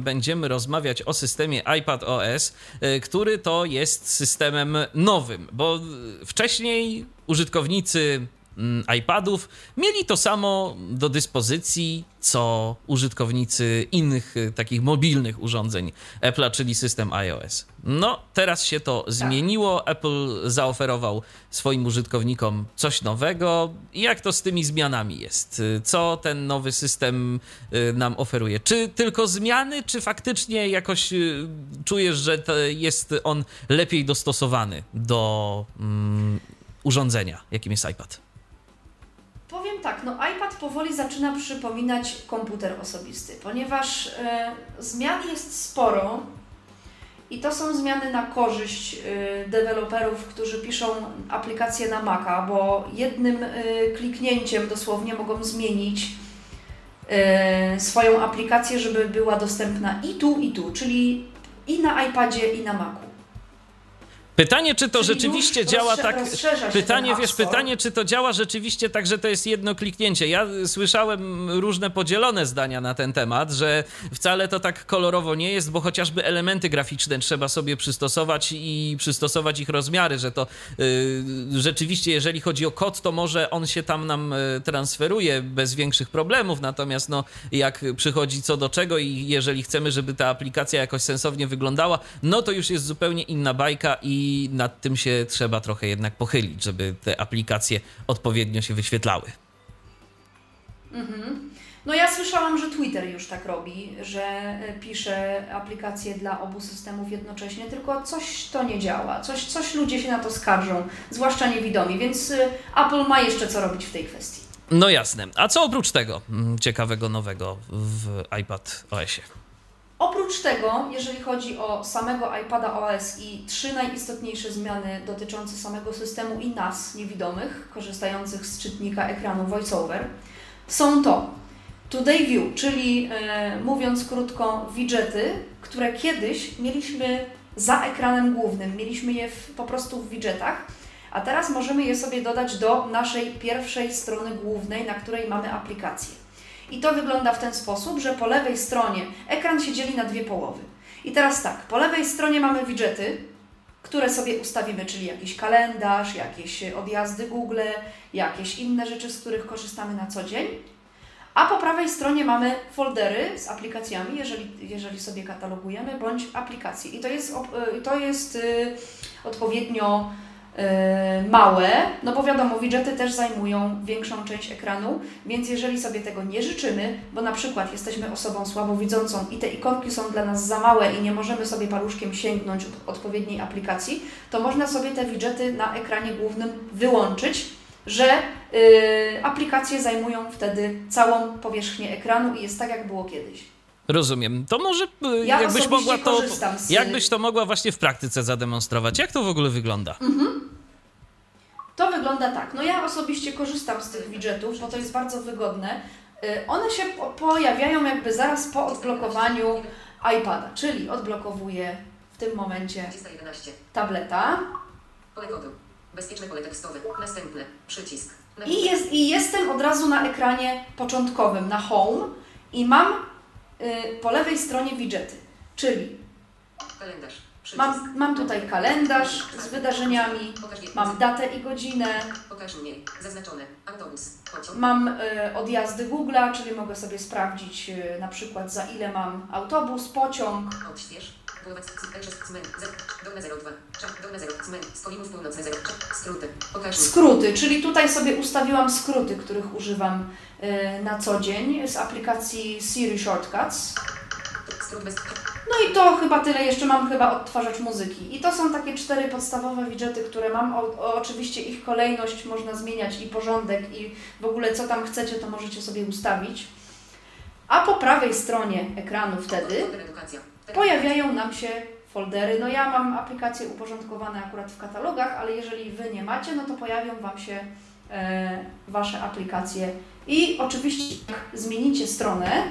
będziemy rozmawiać o systemie iPadOS, który to jest systemem nowym, bo wcześniej użytkownicy iPadów mieli to samo do dyspozycji, co użytkownicy innych takich mobilnych urządzeń Apple'a, czyli system iOS. No, teraz się to zmieniło. Apple zaoferował swoim użytkownikom coś nowego. I jak to z tymi zmianami jest? Co ten nowy system nam oferuje? Czy tylko zmiany, czy faktycznie jakoś czujesz, że jest on lepiej dostosowany do urządzenia, jakim jest iPad? Powiem tak, no iPad powoli zaczyna przypominać komputer osobisty, ponieważ zmian jest sporo i to są zmiany na korzyść deweloperów, którzy piszą aplikacje na Maca, bo jednym kliknięciem dosłownie mogą zmienić swoją aplikację, żeby była dostępna i tu, czyli i na iPadzie, i na Macu. Pytanie, czy to rzeczywiście działa tak. Pytanie, czy to działa rzeczywiście tak, że to jest jedno kliknięcie. Ja słyszałem różne podzielone zdania na ten temat, że wcale to tak kolorowo nie jest, bo chociażby elementy graficzne trzeba sobie przystosować i przystosować ich rozmiary, że to rzeczywiście, jeżeli chodzi o kod, to może on się tam nam transferuje bez większych problemów, natomiast no, jak przychodzi co do czego i jeżeli chcemy, żeby ta aplikacja jakoś sensownie wyglądała, no to już jest zupełnie inna bajka i nad tym się trzeba trochę jednak pochylić, żeby te aplikacje odpowiednio się wyświetlały. No ja słyszałam, że Twitter już tak robi, że pisze aplikacje dla obu systemów jednocześnie, tylko coś to nie działa, coś ludzie się na to skarżą, zwłaszcza niewidomi, więc Apple ma jeszcze co robić w tej kwestii. No jasne. A co oprócz tego ciekawego nowego w iPadOS-ie? Oprócz tego, jeżeli chodzi o samego iPada OS i 3 najistotniejsze zmiany dotyczące samego systemu i nas, niewidomych, korzystających z czytnika ekranu VoiceOver, są to Today View, czyli mówiąc krótko widgety, które kiedyś mieliśmy za ekranem głównym, mieliśmy je po prostu w widgetach, a teraz możemy je sobie dodać do naszej pierwszej strony głównej, na której mamy aplikację. I to wygląda w ten sposób, że po lewej stronie ekran się dzieli na dwie połowy. I teraz tak, po lewej stronie mamy widgety, które sobie ustawimy, czyli jakiś kalendarz, jakieś odjazdy Google, jakieś inne rzeczy, z których korzystamy na co dzień. A po prawej stronie mamy foldery z aplikacjami, jeżeli sobie katalogujemy, bądź aplikacje. I to jest odpowiednio małe, no bo wiadomo, widgety też zajmują większą część ekranu, więc jeżeli sobie tego nie życzymy, bo na przykład jesteśmy osobą słabowidzącą i te ikonki są dla nas za małe i nie możemy sobie paluszkiem sięgnąć od odpowiedniej aplikacji, to można sobie te widgety na ekranie głównym wyłączyć, że aplikacje zajmują wtedy całą powierzchnię ekranu i jest tak, jak było kiedyś. Rozumiem. To może jakbyś to mogła właśnie w praktyce zademonstrować. Jak to w ogóle wygląda? To wygląda tak. No ja osobiście korzystam z tych widgetów, bo to jest bardzo wygodne. One się pojawiają jakby zaraz po odblokowaniu iPada, czyli odblokowuję w tym momencie tableta. Pole kodu. Bezpieczne pole tekstowe. Następne. Przycisk. I jestem od razu na ekranie początkowym, na Home i mam po lewej stronie widgety, czyli kalendarz. Mam tutaj kalendarz z wydarzeniami, mam datę i godzinę, Pokaż mnie. Zaznaczone. Autobus. Pociąg. mam odjazdy Google'a, czyli mogę sobie sprawdzić na przykład za ile mam autobus, pociąg. Odśwież. Dolne 02. Dolne 0. Stolimów północne 0. Skróty. Pokaż mnie. Skróty, czyli tutaj sobie ustawiłam skróty, których używam na co dzień z aplikacji Siri Shortcuts. Skrót bez... No i to chyba tyle, jeszcze mam chyba odtwarzacz muzyki. I to są takie 4 podstawowe widgety, które mam. Oczywiście ich kolejność można zmieniać i porządek i w ogóle co tam chcecie, to możecie sobie ustawić. A po prawej stronie ekranu wtedy pojawiają nam się foldery. No ja mam aplikacje uporządkowane akurat w katalogach, ale jeżeli Wy nie macie, no to pojawią Wam się Wasze aplikacje. I oczywiście jak zmienicie stronę,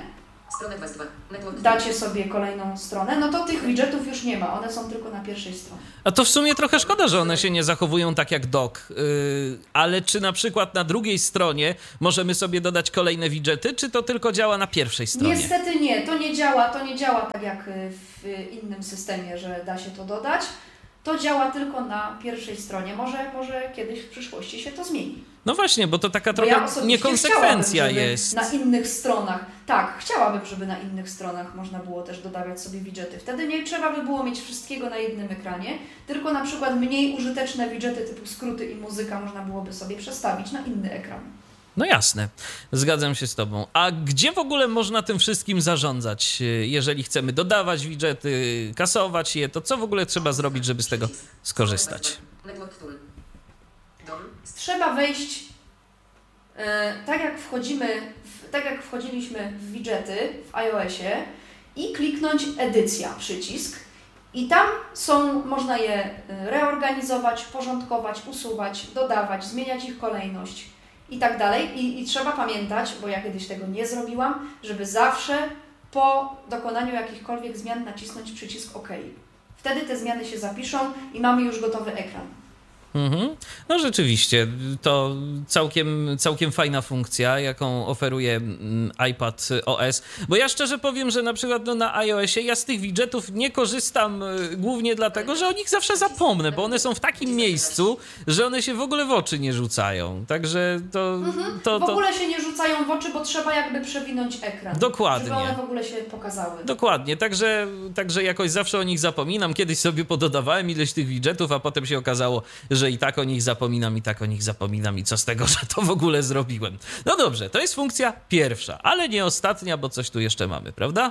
Strona 22. Network. dacie sobie kolejną stronę, no to tych widgetów już nie ma, one są tylko na pierwszej stronie. A to w sumie trochę szkoda, że one się nie zachowują tak jak doc, ale czy na przykład na drugiej stronie możemy sobie dodać kolejne widgety, czy to tylko działa na pierwszej stronie? Niestety nie, to nie działa tak jak w innym systemie, że da się to dodać. To działa tylko na pierwszej stronie. Może kiedyś w przyszłości się to zmieni. No właśnie, bo to taka Bo trochę ja osobiście niekonsekwencja chciałabym, żeby jest. na innych stronach, tak, chciałabym, żeby na innych stronach można było też dodawać sobie widgety. Wtedy nie trzeba by było mieć wszystkiego na jednym ekranie, tylko na przykład mniej użyteczne widgety typu skróty i muzyka można byłoby sobie przestawić na inny ekran. No jasne, zgadzam się z tobą. A gdzie w ogóle można tym wszystkim zarządzać? Jeżeli chcemy dodawać widgety, kasować je, to co w ogóle trzeba zrobić, żeby z tego skorzystać? Network tool. Dom. Trzeba wejść, tak jak wchodziliśmy w widgety w iOSie i kliknąć edycja przycisk i tam można je reorganizować, porządkować, usuwać, dodawać, zmieniać ich kolejność i tak dalej. I trzeba pamiętać, bo ja kiedyś tego nie zrobiłam, żeby zawsze po dokonaniu jakichkolwiek zmian nacisnąć przycisk OK. Wtedy te zmiany się zapiszą i mamy już gotowy ekran. Mhm. No rzeczywiście, to całkiem fajna funkcja, jaką oferuje iPad OS, bo ja szczerze powiem, że na przykład na iOSie ja z tych widgetów nie korzystam głównie dlatego, że o nich zawsze zapomnę, bo one są w takim miejscu, że one się w ogóle w oczy nie rzucają, także W ogóle się nie rzucają w oczy, bo trzeba jakby przewinąć ekran. Dokładnie. Żeby one w ogóle się pokazały. Dokładnie, także jakoś zawsze o nich zapominam. Kiedyś sobie pododawałem ileś tych widgetów, a potem się okazało, że i tak o nich zapominam i co z tego, że to w ogóle zrobiłem. No dobrze, to jest funkcja pierwsza, ale nie ostatnia, bo coś tu jeszcze mamy, prawda?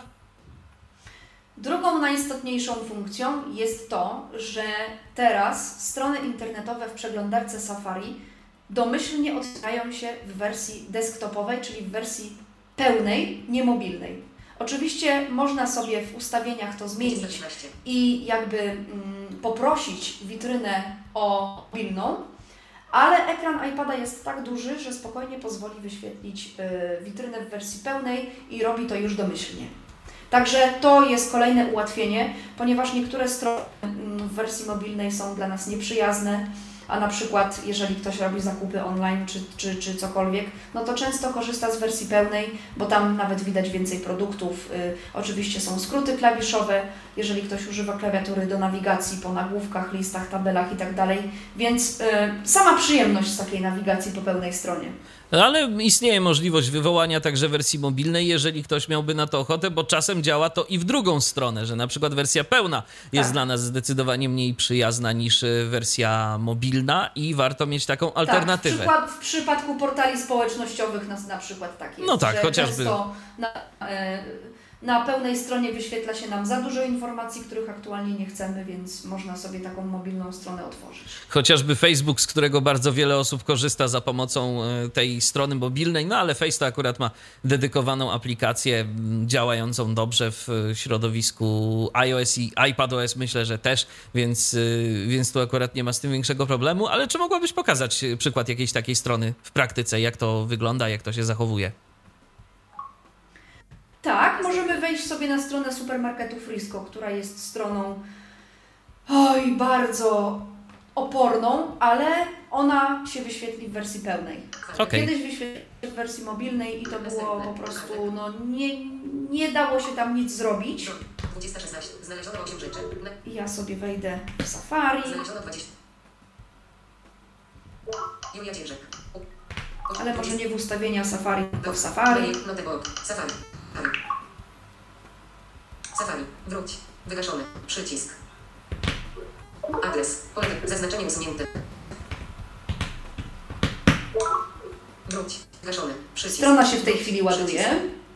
Drugą najistotniejszą funkcją jest to, że teraz strony internetowe w przeglądarce Safari domyślnie otwierają się w wersji desktopowej, czyli w wersji pełnej, nie mobilnej. Oczywiście można sobie w ustawieniach to zmienić i jakby poprosić witrynę o mobilną, ale ekran iPada jest tak duży, że spokojnie pozwoli wyświetlić witrynę w wersji pełnej i robi to już domyślnie. Także to jest kolejne ułatwienie, ponieważ niektóre strony w wersji mobilnej są dla nas nieprzyjazne, a na przykład jeżeli ktoś robi zakupy online czy cokolwiek, no to często korzysta z wersji pełnej, bo tam nawet widać więcej produktów. Oczywiście są skróty klawiszowe, jeżeli ktoś używa klawiatury do nawigacji po nagłówkach, listach, tabelach i tak dalej, więc sama przyjemność z takiej nawigacji po pełnej stronie. Ale istnieje możliwość wywołania także wersji mobilnej, jeżeli ktoś miałby na to ochotę, bo czasem działa to i w drugą stronę, że na przykład wersja pełna jest dla nas zdecydowanie mniej przyjazna niż wersja mobilna i warto mieć taką alternatywę. Tak, w przypadku portali społecznościowych na przykład tak jest, no tak, że chociażby często na pełnej stronie wyświetla się nam za dużo informacji, których aktualnie nie chcemy, więc można sobie taką mobilną stronę otworzyć. Chociażby Facebook, z którego bardzo wiele osób korzysta za pomocą tej strony mobilnej, no ale Face to akurat ma dedykowaną aplikację działającą dobrze w środowisku iOS i iPadOS, myślę, że też, więc tu akurat nie ma z tym większego problemu, ale czy mogłabyś pokazać przykład jakiejś takiej strony w praktyce, jak to wygląda, jak to się zachowuje? Tak, możemy wejść sobie na stronę supermarketu Frisco, która jest stroną bardzo oporną, ale ona się wyświetli w wersji pełnej. Okay. Kiedyś wyświetliła się w wersji mobilnej i to było po prostu, nie dało się tam nic zrobić. 2016. Znaleziono 8 rzeczy. I ja sobie wejdę w Safari. Znaleziono 20. Julia Dzierżek. Ale może nie w ustawienia Safari, tylko w Safari. Safari. Safari. Wróć. Wygaszony. Przycisk. Adres. Pole zaznaczenie usunięte. Wróć. Wygaszony. Przycisk. Strona się w tej chwili ładuje.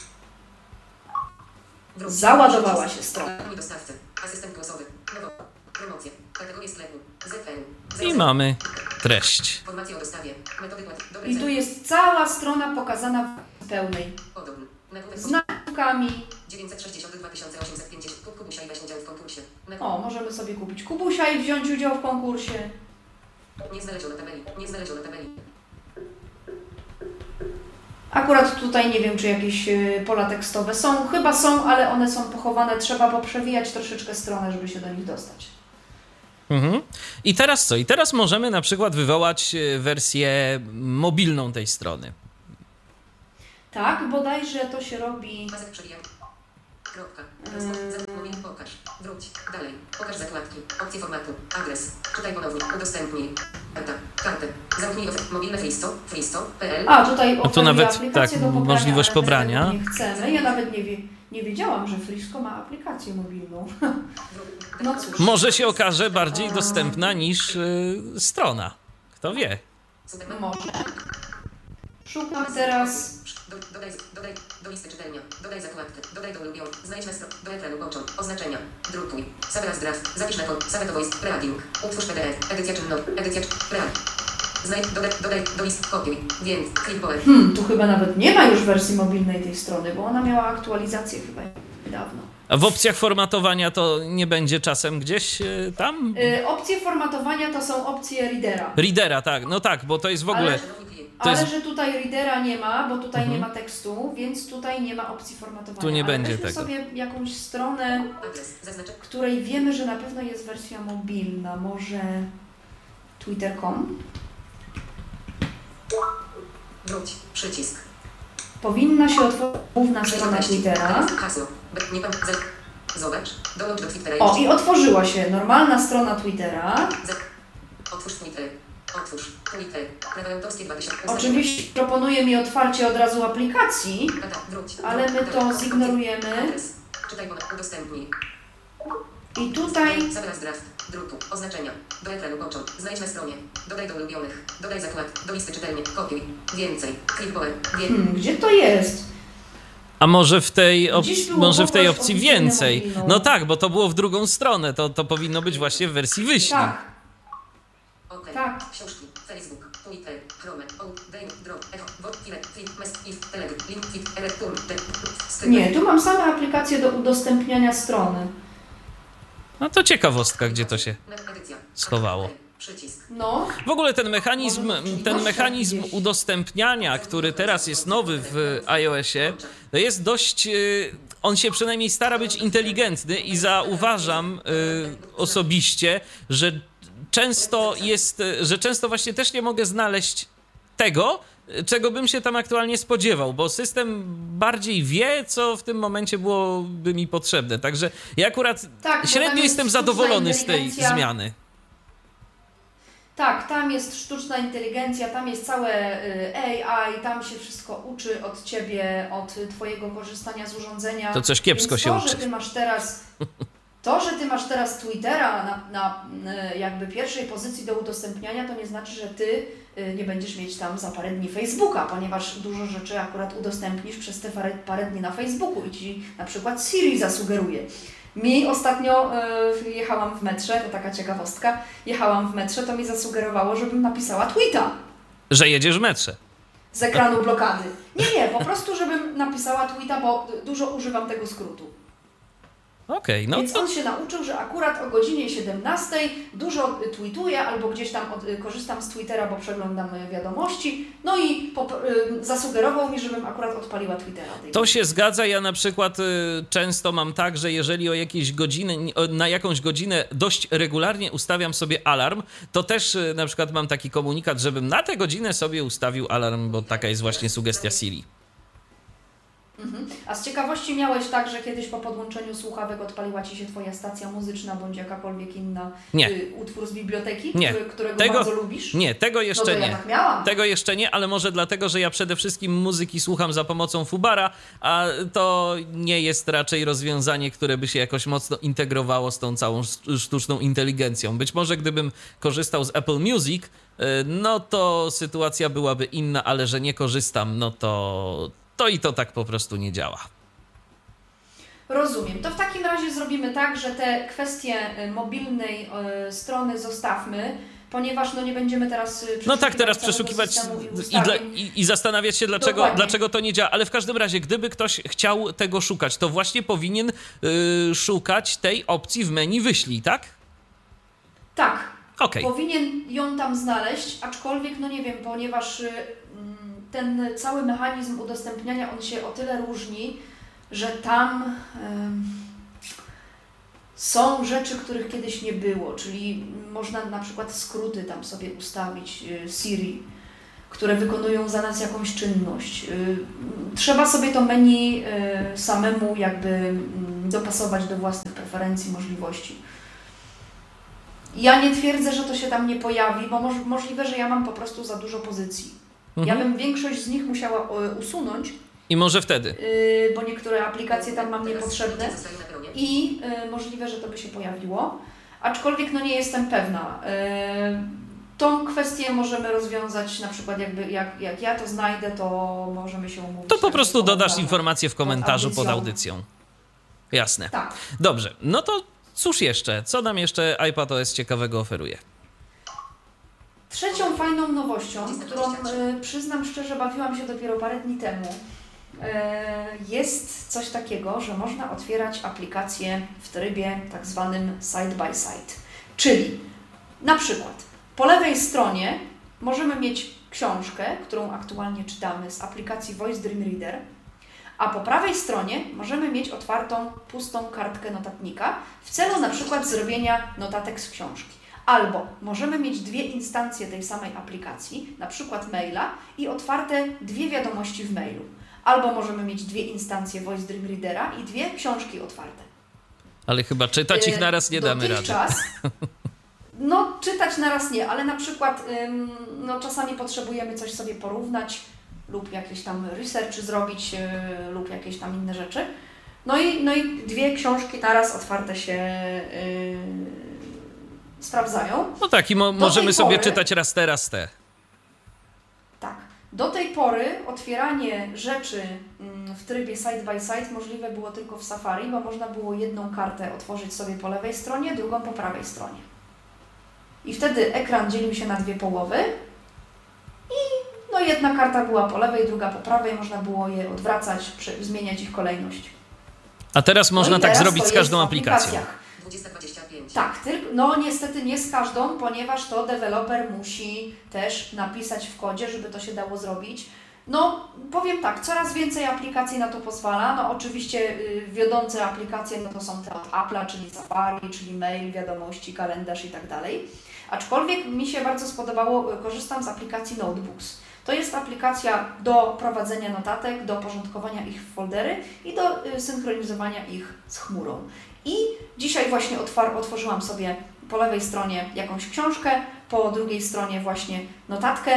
Załadowała się strona. Dostawcy. Asystent głosowy. Promocje. Kategorie sklepu. I mamy treść. Informacje o dostawie. Metody płatności. I tu jest cała strona pokazana w pełnej. Podobny. Z nagłówkami. 962 850. Kup Kubusia i weź udział w konkursie. O, możemy sobie kupić Kubusia i wziąć udział w konkursie. Nie znaleziono tabeli. Nie znaleziono tabeli. Akurat tutaj nie wiem, czy jakieś pola tekstowe są. Chyba są, ale one są pochowane. Trzeba poprzewijać troszeczkę stronę, żeby się do nich dostać. Mhm. I teraz co? I teraz możemy na przykład wywołać wersję mobilną tej strony. Tak, bodajże to się robi... Pasek przewijam. Kropka. Pokaż. Wróć. Dalej. Pokaż zakładki. Opcje formatu. Adres. Czytaj ponownie. Udostępnij. Kartę. Zamknij mobilne fristo.pl. A, tutaj tu nawet aplikację tak, do pobrania, możliwość ale pobrania. tego nie chcemy. Ja nawet nie wiedziałam, że Frisco ma aplikację mobilną. No cóż. Może się okaże bardziej dostępna niż strona. Kto wie? Może. Szukam teraz... Dodaj do listy czytelnia. Dodaj zakładkę. Dodaj do ulubionych. Znajdź na stronie. Do ekranu począł. Oznaczenia. Drukuj. Savage draft. Zapisz na kod. Savage voice. Preadding. Utwórz PDF. Edycja czynna. Edycja Znajdź. Dodaj do list. Kopiuj. Więc. Clipboard. Tu chyba nawet nie ma już wersji mobilnej tej strony, bo ona miała aktualizację chyba niedawno. A w opcjach formatowania to nie będzie czasem gdzieś tam? Opcje formatowania to są opcje readera. Readera, tak. No tak, bo to jest w ogóle... Ale że tutaj readera nie ma, bo tutaj nie ma tekstu, więc tutaj nie ma opcji formatowania. Tu nie ale będzie weźmy tego. sobie jakąś stronę, której wiemy, że na pewno jest wersja mobilna. Może twitter.com? Wróć. Przycisk. Powinna się otworzyć główna strona Twittera. Hasło. Nie pan. Zobacz. Dołącz do Twittera. O, i otworzyła się normalna strona Twittera. Otwórz Twitter. Otwórz Twitter. Prawa autorskie 2000. Oczywiście proponuje mi otwarcie od razu aplikacji, ale my to zignorujemy. Czytaj, udostępnij. I tutaj... Zaraz draft. Druku. Oznaczenia. Do ekranu począł. Znajdź na stronie. Dodaj do ulubionych. Dodaj zakład. Do listy czytelni. Kopiuj. Więcej. Clipboard. Gdzie to jest? A może w tej, może w tej pobrać opcji oficjalną więcej? mobilną. No tak, bo to było w drugą stronę. To powinno być właśnie w wersji wyślij. Tak, OK. tak. Książki. Facebook. Twitter. Chrome. Dane. Drop. Echo. Wotfile. Flip. Mess. If. Telegram. Link. Fit. Erektur. Nie, tu mam same aplikacje do udostępniania strony. No to ciekawostka, gdzie to się Edycja. schowało. Przycisk. No, W ogóle ten mechanizm udostępniania, który teraz jest nowy w iOSie, to jest dość... On się przynajmniej stara być inteligentny i zauważam osobiście, że często właśnie też nie mogę znaleźć tego, czego bym się tam aktualnie spodziewał, bo system bardziej wie, co w tym momencie byłoby mi potrzebne. Także ja akurat tak, średnio jestem zadowolony z tej inteligencja. zmiany. Tak, tam jest sztuczna inteligencja, tam jest całe AI, tam się wszystko uczy od Ciebie, od Twojego korzystania z urządzenia. To coś kiepsko Więc się uczy. Że Ty masz teraz Twittera na jakby pierwszej pozycji do udostępniania, to nie znaczy, że Ty nie będziesz mieć tam za parę dni Facebooka, ponieważ dużo rzeczy akurat udostępnisz przez te parę dni na Facebooku i Ci na przykład Siri zasugeruje. Mi ostatnio jechałam w metrze, to taka ciekawostka, jechałam w metrze, to mi zasugerowało, żebym napisała tweeta Że jedziesz w metrze. z ekranu blokady. Nie, po prostu żebym napisała tweeta, bo dużo używam tego skrótu. Okej, no Więc to... on się nauczył, że akurat o godzinie 17 dużo tweetuję albo gdzieś tam korzystam z Twittera, bo przeglądam wiadomości. No i zasugerował mi, żebym akurat odpaliła Twittera. To się zgadza. Ja na przykład często mam tak, że jeżeli o jakieś godziny, na jakąś godzinę dość regularnie ustawiam sobie alarm, to też na przykład mam taki komunikat, żebym na tę godzinę sobie ustawił alarm, bo taka jest właśnie sugestia Siri. A z ciekawości miałeś tak, że kiedyś po podłączeniu słuchawek odpaliła Ci się Twoja stacja muzyczna bądź jakakolwiek inna utwór z biblioteki, którego bardzo lubisz? Nie, tego jeszcze no to nie. Ja tak miałam. Tego jeszcze nie, ale może dlatego, że ja przede wszystkim muzyki słucham za pomocą Fubara, a to nie jest raczej rozwiązanie, które by się jakoś mocno integrowało z tą całą sztuczną inteligencją. Być może gdybym korzystał z Apple Music, no to sytuacja byłaby inna, ale że nie korzystam, no to i to tak po prostu nie działa. Rozumiem. To w takim razie zrobimy tak, że te kwestie mobilnej strony zostawmy, ponieważ nie będziemy teraz przeszukiwać i zastanawiać się, dlaczego to nie działa. Ale w każdym razie, gdyby ktoś chciał tego szukać, to właśnie powinien szukać tej opcji w menu wyślij, tak? Tak. Okay. Powinien ją tam znaleźć, aczkolwiek, nie wiem, ponieważ ten cały mechanizm udostępniania, on się o tyle różni, że tam są rzeczy, których kiedyś nie było, czyli można na przykład skróty tam sobie ustawić, Siri, które wykonują za nas jakąś czynność. Trzeba sobie to menu samemu jakby dopasować do własnych preferencji, możliwości. Ja nie twierdzę, że to się tam nie pojawi, bo możliwe, że ja mam po prostu za dużo pozycji. Ja bym większość z nich musiała usunąć. I może wtedy. Bo niektóre aplikacje tam mam niepotrzebne i możliwe, że to by się pojawiło. Aczkolwiek no nie jestem pewna. Tą kwestię możemy rozwiązać na przykład jak ja to znajdę, to możemy się umówić. To po prostu dodasz informację w komentarzu pod audycją. Jasne. Tak. Dobrze, no to cóż jeszcze? Co nam jeszcze iPadOS ciekawego oferuje? Trzecią fajną nowością, którą przyznam szczerze, bawiłam się dopiero parę dni temu, jest coś takiego, że można otwierać aplikacje w trybie tak zwanym side by side. Czyli na przykład po lewej stronie możemy mieć książkę, którą aktualnie czytamy z aplikacji Voice Dream Reader, a po prawej stronie możemy mieć otwartą, pustą kartkę notatnika w celu na przykład zrobienia notatek z książki. Albo możemy mieć dwie instancje tej samej aplikacji, na przykład maila i otwarte dwie wiadomości w mailu. Albo możemy mieć dwie instancje Voice Dream Readera i dwie książki otwarte. Ale chyba czytać ich naraz nie damy rady. No, czytać naraz nie, ale na przykład no, czasami potrzebujemy coś sobie porównać lub jakieś tam research zrobić lub jakieś tam inne rzeczy. No i dwie książki naraz otwarte się sprawdzają. No tak, i możemy sobie czytać raz te. Tak. Do tej pory otwieranie rzeczy w trybie side by side możliwe było tylko w Safari, bo można było jedną kartę otworzyć sobie po lewej stronie, drugą po prawej stronie. I wtedy ekran dzielił się na dwie połowy i no jedna karta była po lewej, druga po prawej, można było je odwracać, zmieniać ich kolejność. A teraz można tak zrobić z każdą aplikacją. 2025. Tak, no niestety nie z każdą, ponieważ to deweloper musi też napisać w kodzie, żeby to się dało zrobić. No powiem tak, coraz więcej aplikacji na to pozwala. No oczywiście wiodące aplikacje no to są te od Apple'a, czyli Safari, czyli mail, wiadomości, kalendarz i tak dalej. Aczkolwiek mi się bardzo spodobało, korzystam z aplikacji Notebooks. To jest aplikacja do prowadzenia notatek, do porządkowania ich w foldery i do synchronizowania ich z chmurą. I dzisiaj właśnie otworzyłam sobie po lewej stronie jakąś książkę, po drugiej stronie właśnie notatkę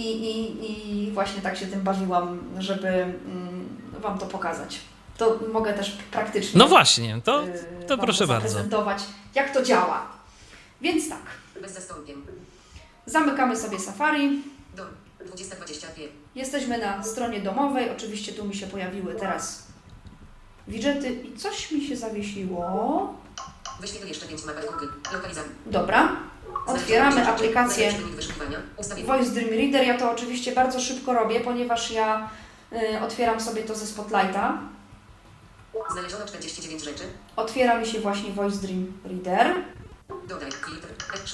i właśnie tak się tym bawiłam, żeby Wam to pokazać. To mogę też praktycznie no właśnie, to proszę bardzo zaprezentować, jak to działa. Więc tak. Bez zastąpień. Zamykamy sobie Safari. Dom 2025. Jesteśmy na stronie domowej. Oczywiście tu mi się pojawiły teraz widżety i coś mi się zawiesiło. Wyświetl jeszcze 5 mapek Google. Lokalizacja. Dobra. Otwieramy aplikację Voice Dream Reader. Ja to oczywiście bardzo szybko robię, ponieważ ja otwieram sobie to ze Spotlighta. Znaleziono 49 rzeczy. Otwiera mi się właśnie Voice Dream Reader. Dodaj filtr.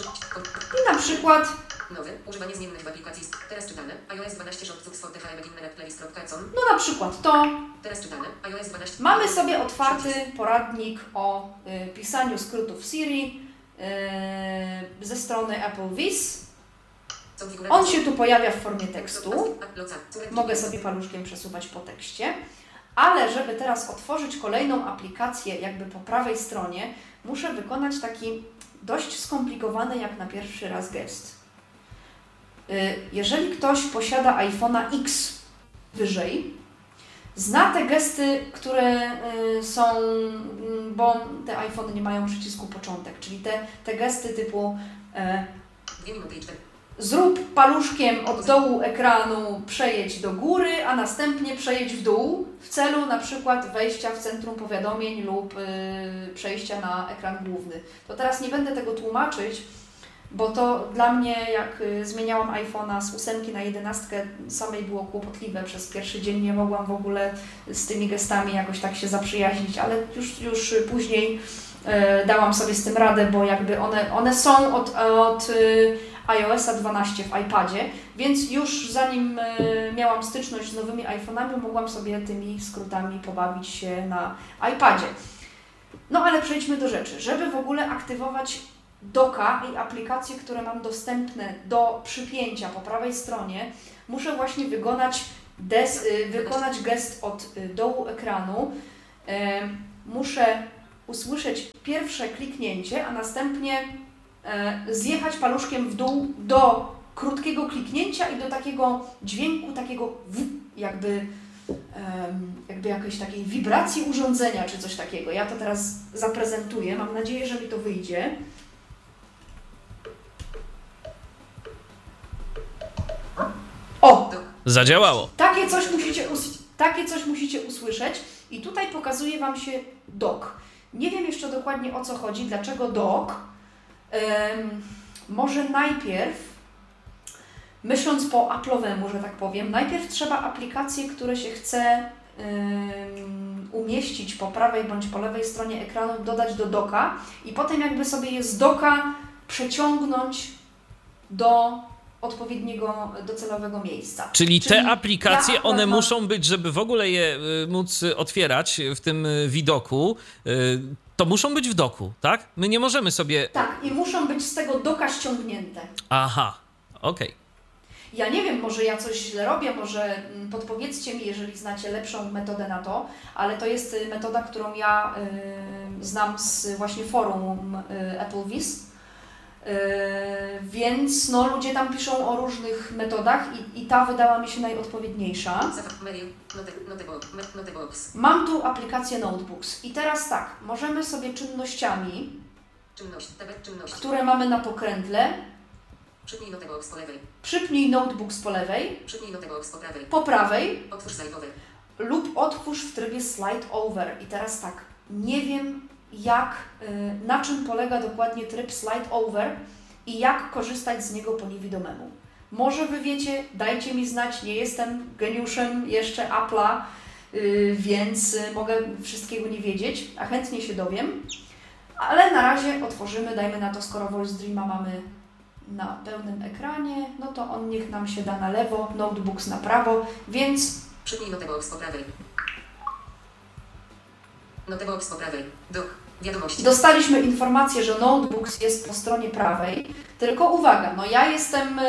I na przykład nowy. Używanie zmiennych w aplikacji. Teraz czytane. iOS 12 shortców Spotify beginner playlist.com. no na przykład to. Teraz czytane. iOS 12. Mamy sobie otwarty poradnik o pisaniu skrótów Siri ze strony Apple Viz. On się tu pojawia w formie tekstu. Mogę sobie paluszkiem przesuwać po tekście. Ale żeby teraz otworzyć kolejną aplikację jakby po prawej stronie, muszę wykonać taki dość skomplikowany jak na pierwszy raz gest. Jeżeli ktoś posiada iPhone'a X wyżej, zna te gesty, które są, bo te iPhony nie mają przycisku początek, czyli te gesty typu zrób paluszkiem od dołu ekranu, przejedź do góry, a następnie przejedź w dół w celu na przykład wejścia w centrum powiadomień lub przejścia na ekran główny. To teraz nie będę tego tłumaczyć, bo to dla mnie, jak zmieniałam iPhone'a z 8 na 11, samej było kłopotliwe. Przez pierwszy dzień nie mogłam w ogóle z tymi gestami jakoś tak się zaprzyjaźnić, ale już później dałam sobie z tym radę, bo jakby one są od iOS-a 12 w iPadzie, więc już zanim miałam styczność z nowymi iPhone'ami, mogłam sobie tymi skrótami pobawić się na iPadzie. No ale przejdźmy do rzeczy. Żeby w ogóle aktywować doka i aplikacje, które mam dostępne do przypięcia po prawej stronie, muszę właśnie wykonać gest od dołu ekranu. Muszę usłyszeć pierwsze kliknięcie, a następnie zjechać paluszkiem w dół do krótkiego kliknięcia i do takiego dźwięku, takiego jakby jakiejś takiej wibracji urządzenia czy coś takiego. Ja to teraz zaprezentuję. Mam nadzieję, że mi to wyjdzie. O! Zadziałało. Takie coś musicie usłyszeć i tutaj pokazuje Wam się dock. Nie wiem jeszcze dokładnie o co chodzi, dlaczego dock. Może najpierw, myśląc po Apple'owemu, że tak powiem, najpierw trzeba aplikacje, które się chce umieścić po prawej bądź po lewej stronie ekranu, dodać do docka i potem jakby sobie je z docka przeciągnąć do odpowiedniego, docelowego miejsca. Czyli te aplikacje, ja one muszą być, żeby w ogóle je móc otwierać w tym widoku, to muszą być w doku, tak? My nie możemy sobie... Tak, i muszą być z tego docka ściągnięte. Aha, okej. Ja nie wiem, może ja coś źle robię, może podpowiedzcie mi, jeżeli znacie lepszą metodę na to, ale to jest metoda, którą ja znam z właśnie forum AppleVis. Więc no, ludzie tam piszą o różnych metodach i ta wydała mi się najodpowiedniejsza. Mam tu aplikację Notebooks i teraz tak, możemy sobie czynnościami, które mamy na pokrętle, przypnij Notebooks po lewej, po prawej lub otwórz w trybie Slide Over. I teraz tak, nie wiem na czym polega dokładnie tryb Slide Over i jak korzystać z niego po niewidomemu. Może Wy wiecie, dajcie mi znać, nie jestem geniuszem jeszcze Apple'a, więc mogę wszystkiego nie wiedzieć, a chętnie się dowiem. Ale na razie otworzymy, dajmy na to, skoro Voice Dreama mamy na pełnym ekranie, no to on niech nam się da na lewo, Notebooks na prawo, więc... Przypnij Notebooks po prawej. Notebooks po prawej. Dock. Wiadomości. Dostaliśmy informację, że Notebooks jest po stronie prawej, tylko uwaga, no ja jestem...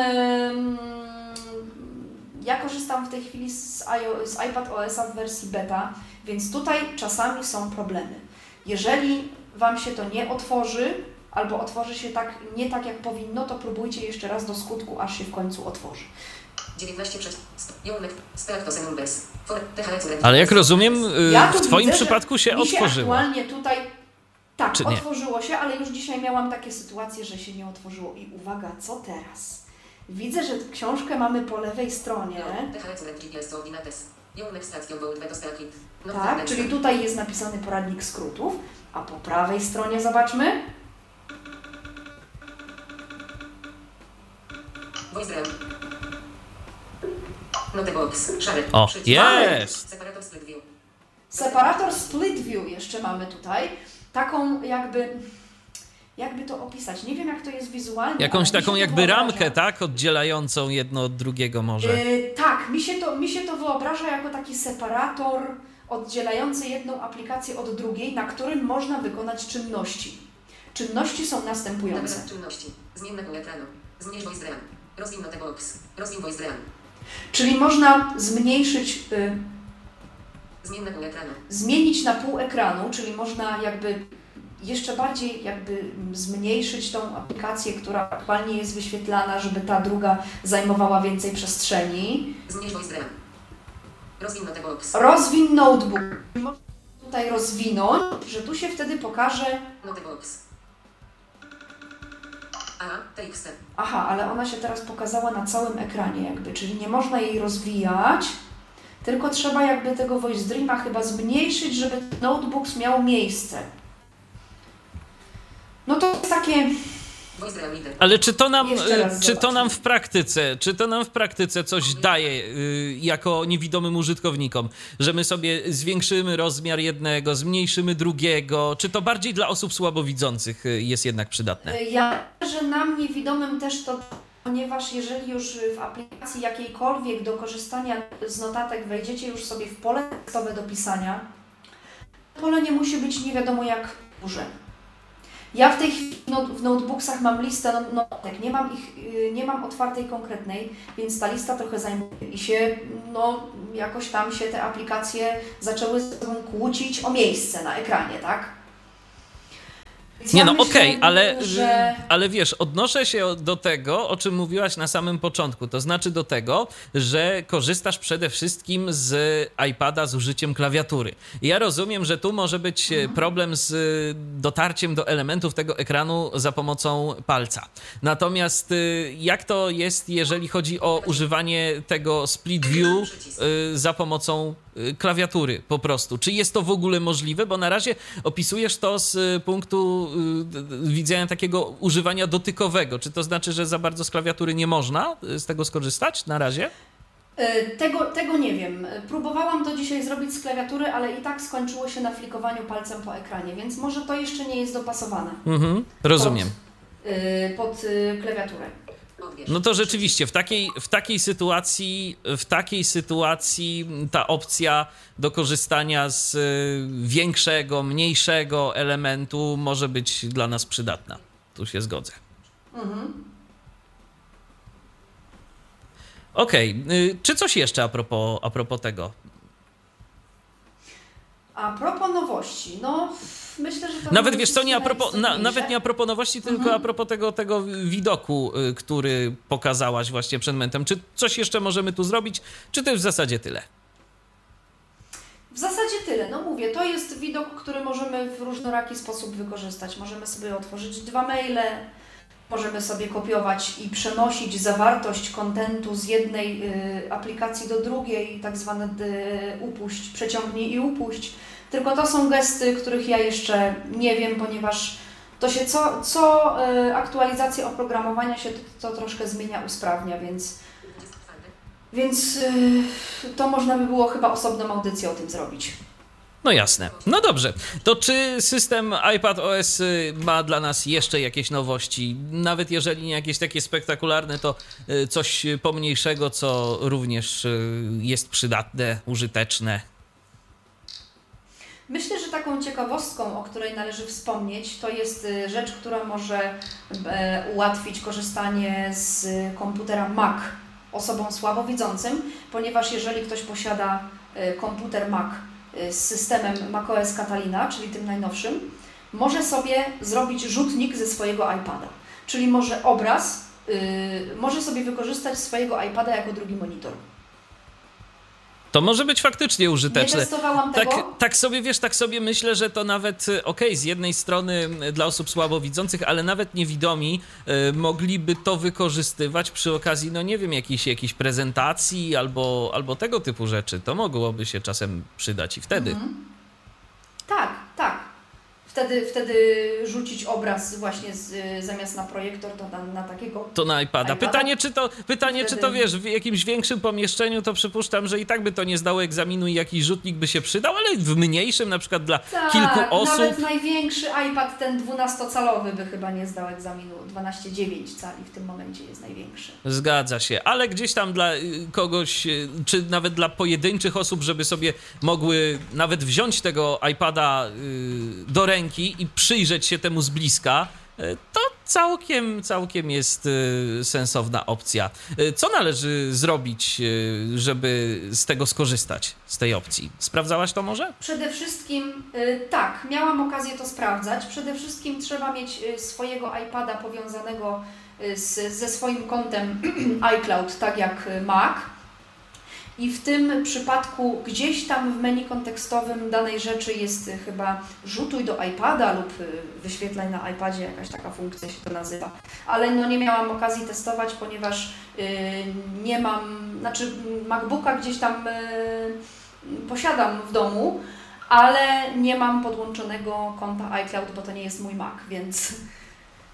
Ja korzystam w tej chwili z iPad OS-a w wersji beta, więc tutaj czasami są problemy. Jeżeli Wam się to nie otworzy, albo otworzy się nie tak jak powinno, to próbujcie jeszcze raz do skutku, aż się w końcu otworzy. 19 Ale jak rozumiem, w Twoim przypadku się otworzyło. Aktualnie tutaj tak, czy nie? Otworzyło się, ale już dzisiaj miałam takie sytuacje, że się nie otworzyło. I uwaga, co teraz? Widzę, że książkę mamy po lewej stronie. Tak, czyli tutaj jest napisany poradnik skrótów, a po prawej stronie zobaczmy. Notebooks, szary. O, jest! Separator split view. Separator split view jeszcze mamy tutaj. Taką jakby to opisać. Nie wiem, jak to jest wizualnie. Jakąś taką jakby ramkę, tak? Oddzielającą jedno od drugiego może. Tak, mi się to wyobraża jako taki separator oddzielający jedną aplikację od drugiej, na którym można wykonać czynności. Czynności są następujące. Nagrać czynności. Zmień pół ekranu. Zmniejsz voice RAM. Rozwin Notebooks. Rozwin voice RAM. Czyli można zmniejszyć... Zmień pół ekranu. Zmienić na pół ekranu, czyli można jakby jeszcze bardziej zmniejszyć tą aplikację, która aktualnie jest wyświetlana, żeby ta druga zajmowała więcej przestrzeni. Zmniejsz voice RAM. Rozwin Notebooks. Rozwin Notebook. Można tutaj rozwinąć, że tu się wtedy pokaże... Notebooks. TXT. Aha, ale ona się teraz pokazała na całym ekranie jakby, czyli nie można jej rozwijać, tylko trzeba jakby tego Voice Dreama chyba zmniejszyć, żeby Notebooks miał miejsce. No to jest takie... Ale czy to nam w praktyce coś daje jako niewidomym użytkownikom, że my sobie zwiększymy rozmiar jednego, zmniejszymy drugiego, czy to bardziej dla osób słabowidzących jest jednak przydatne? Ja, że nam niewidomym też to ponieważ jeżeli już w aplikacji jakiejkolwiek do korzystania z notatek wejdziecie już sobie w pole tekstowe do pisania, pole nie musi być nie wiadomo jak duże. Ja w tej chwili w notebooksach mam listę notatek, nie mam otwartej konkretnej, więc ta lista trochę zajmuje i się, jakoś tam się te aplikacje zaczęły ze sobą kłócić o miejsce na ekranie, tak? Więc Nie ja no, myślę, okej, że... ale wiesz, odnoszę się do tego, o czym mówiłaś na samym początku, to znaczy do tego, że korzystasz przede wszystkim z iPada z użyciem klawiatury. I ja rozumiem, że tu może być problem z dotarciem do elementów tego ekranu za pomocą palca. Natomiast jak to jest, jeżeli chodzi o używanie tego split view za pomocą klawiatury po prostu? Czy jest to w ogóle możliwe? Bo na razie opisujesz to z punktu widzenia takiego używania dotykowego. Czy to znaczy, że za bardzo z klawiatury nie można z tego skorzystać na razie? Tego nie wiem. Próbowałam to dzisiaj zrobić z klawiatury, ale i tak skończyło się na flikowaniu palcem po ekranie, więc może to jeszcze nie jest dopasowane. Rozumiem. Pod klawiaturę. No to rzeczywiście, w takiej sytuacji ta opcja do korzystania z większego, mniejszego elementu może być dla nas przydatna. Tu się zgodzę. Okej. Czy coś jeszcze a propos tego? A propos nowości, myślę, że to... Nawet wiesz co, nawet nie a propos nowości, tylko a propos tego widoku, który pokazałaś właśnie przed momentem. Czy coś jeszcze możemy tu zrobić, czy to już w zasadzie tyle? W zasadzie tyle. Mówię, to jest widok, który możemy w różnoraki sposób wykorzystać. Możemy sobie otworzyć 2 maile, możemy sobie kopiować i przenosić zawartość kontentu z jednej aplikacji do drugiej, tak zwane upuść, przeciągnij i upuść. Tylko to są gesty, których ja jeszcze nie wiem, ponieważ to się co aktualizacja oprogramowania się to troszkę zmienia, usprawnia, więc to można by było chyba osobną audycję o tym zrobić. No jasne. No dobrze. To czy system iPadOS ma dla nas jeszcze jakieś nowości? Nawet jeżeli nie jakieś takie spektakularne, to coś pomniejszego, co również jest przydatne, użyteczne? Myślę, że taką ciekawostką, o której należy wspomnieć, to jest rzecz, która może ułatwić korzystanie z komputera Mac osobom słabowidzącym, ponieważ jeżeli ktoś posiada komputer Mac z systemem macOS Catalina, czyli tym najnowszym, może sobie zrobić rzutnik ze swojego iPada. Czyli może sobie wykorzystać swojego iPada jako drugi monitor. To może być faktycznie użyteczne. Nie testowałam tego. Tak sobie myślę, że to nawet z jednej strony dla osób słabowidzących, ale nawet niewidomi mogliby to wykorzystywać przy okazji, nie wiem, jakiejś prezentacji albo tego typu rzeczy. To mogłoby się czasem przydać i wtedy. Tak. Wtedy rzucić obraz właśnie zamiast na projektor, to na takiego... To na iPada. Pytanie, czy to wiesz, w jakimś większym pomieszczeniu, to przypuszczam, że i tak by to nie zdało egzaminu i jakiś rzutnik by się przydał, ale w mniejszym, na przykład dla kilku osób... Nawet największy iPad, ten 12-calowy by chyba nie zdał egzaminu. 12,9 cali w tym momencie jest największy. Zgadza się, ale gdzieś tam dla kogoś, czy nawet dla pojedynczych osób, żeby sobie mogły nawet wziąć tego iPada do ręki i przyjrzeć się temu z bliska, to całkiem jest sensowna opcja. Co należy zrobić, żeby z tego skorzystać, z tej opcji? Sprawdzałaś to może? Przede wszystkim tak, miałam okazję to sprawdzać. Przede wszystkim trzeba mieć swojego iPada powiązanego ze swoim kontem iCloud, tak jak Mac. I w tym przypadku gdzieś tam w menu kontekstowym danej rzeczy jest chyba rzutuj do iPada lub wyświetlaj na iPadzie, jakaś taka funkcja się to nazywa. Ale nie miałam okazji testować, ponieważ nie mam, MacBooka gdzieś tam posiadam w domu, ale nie mam podłączonego konta iCloud, bo to nie jest mój Mac,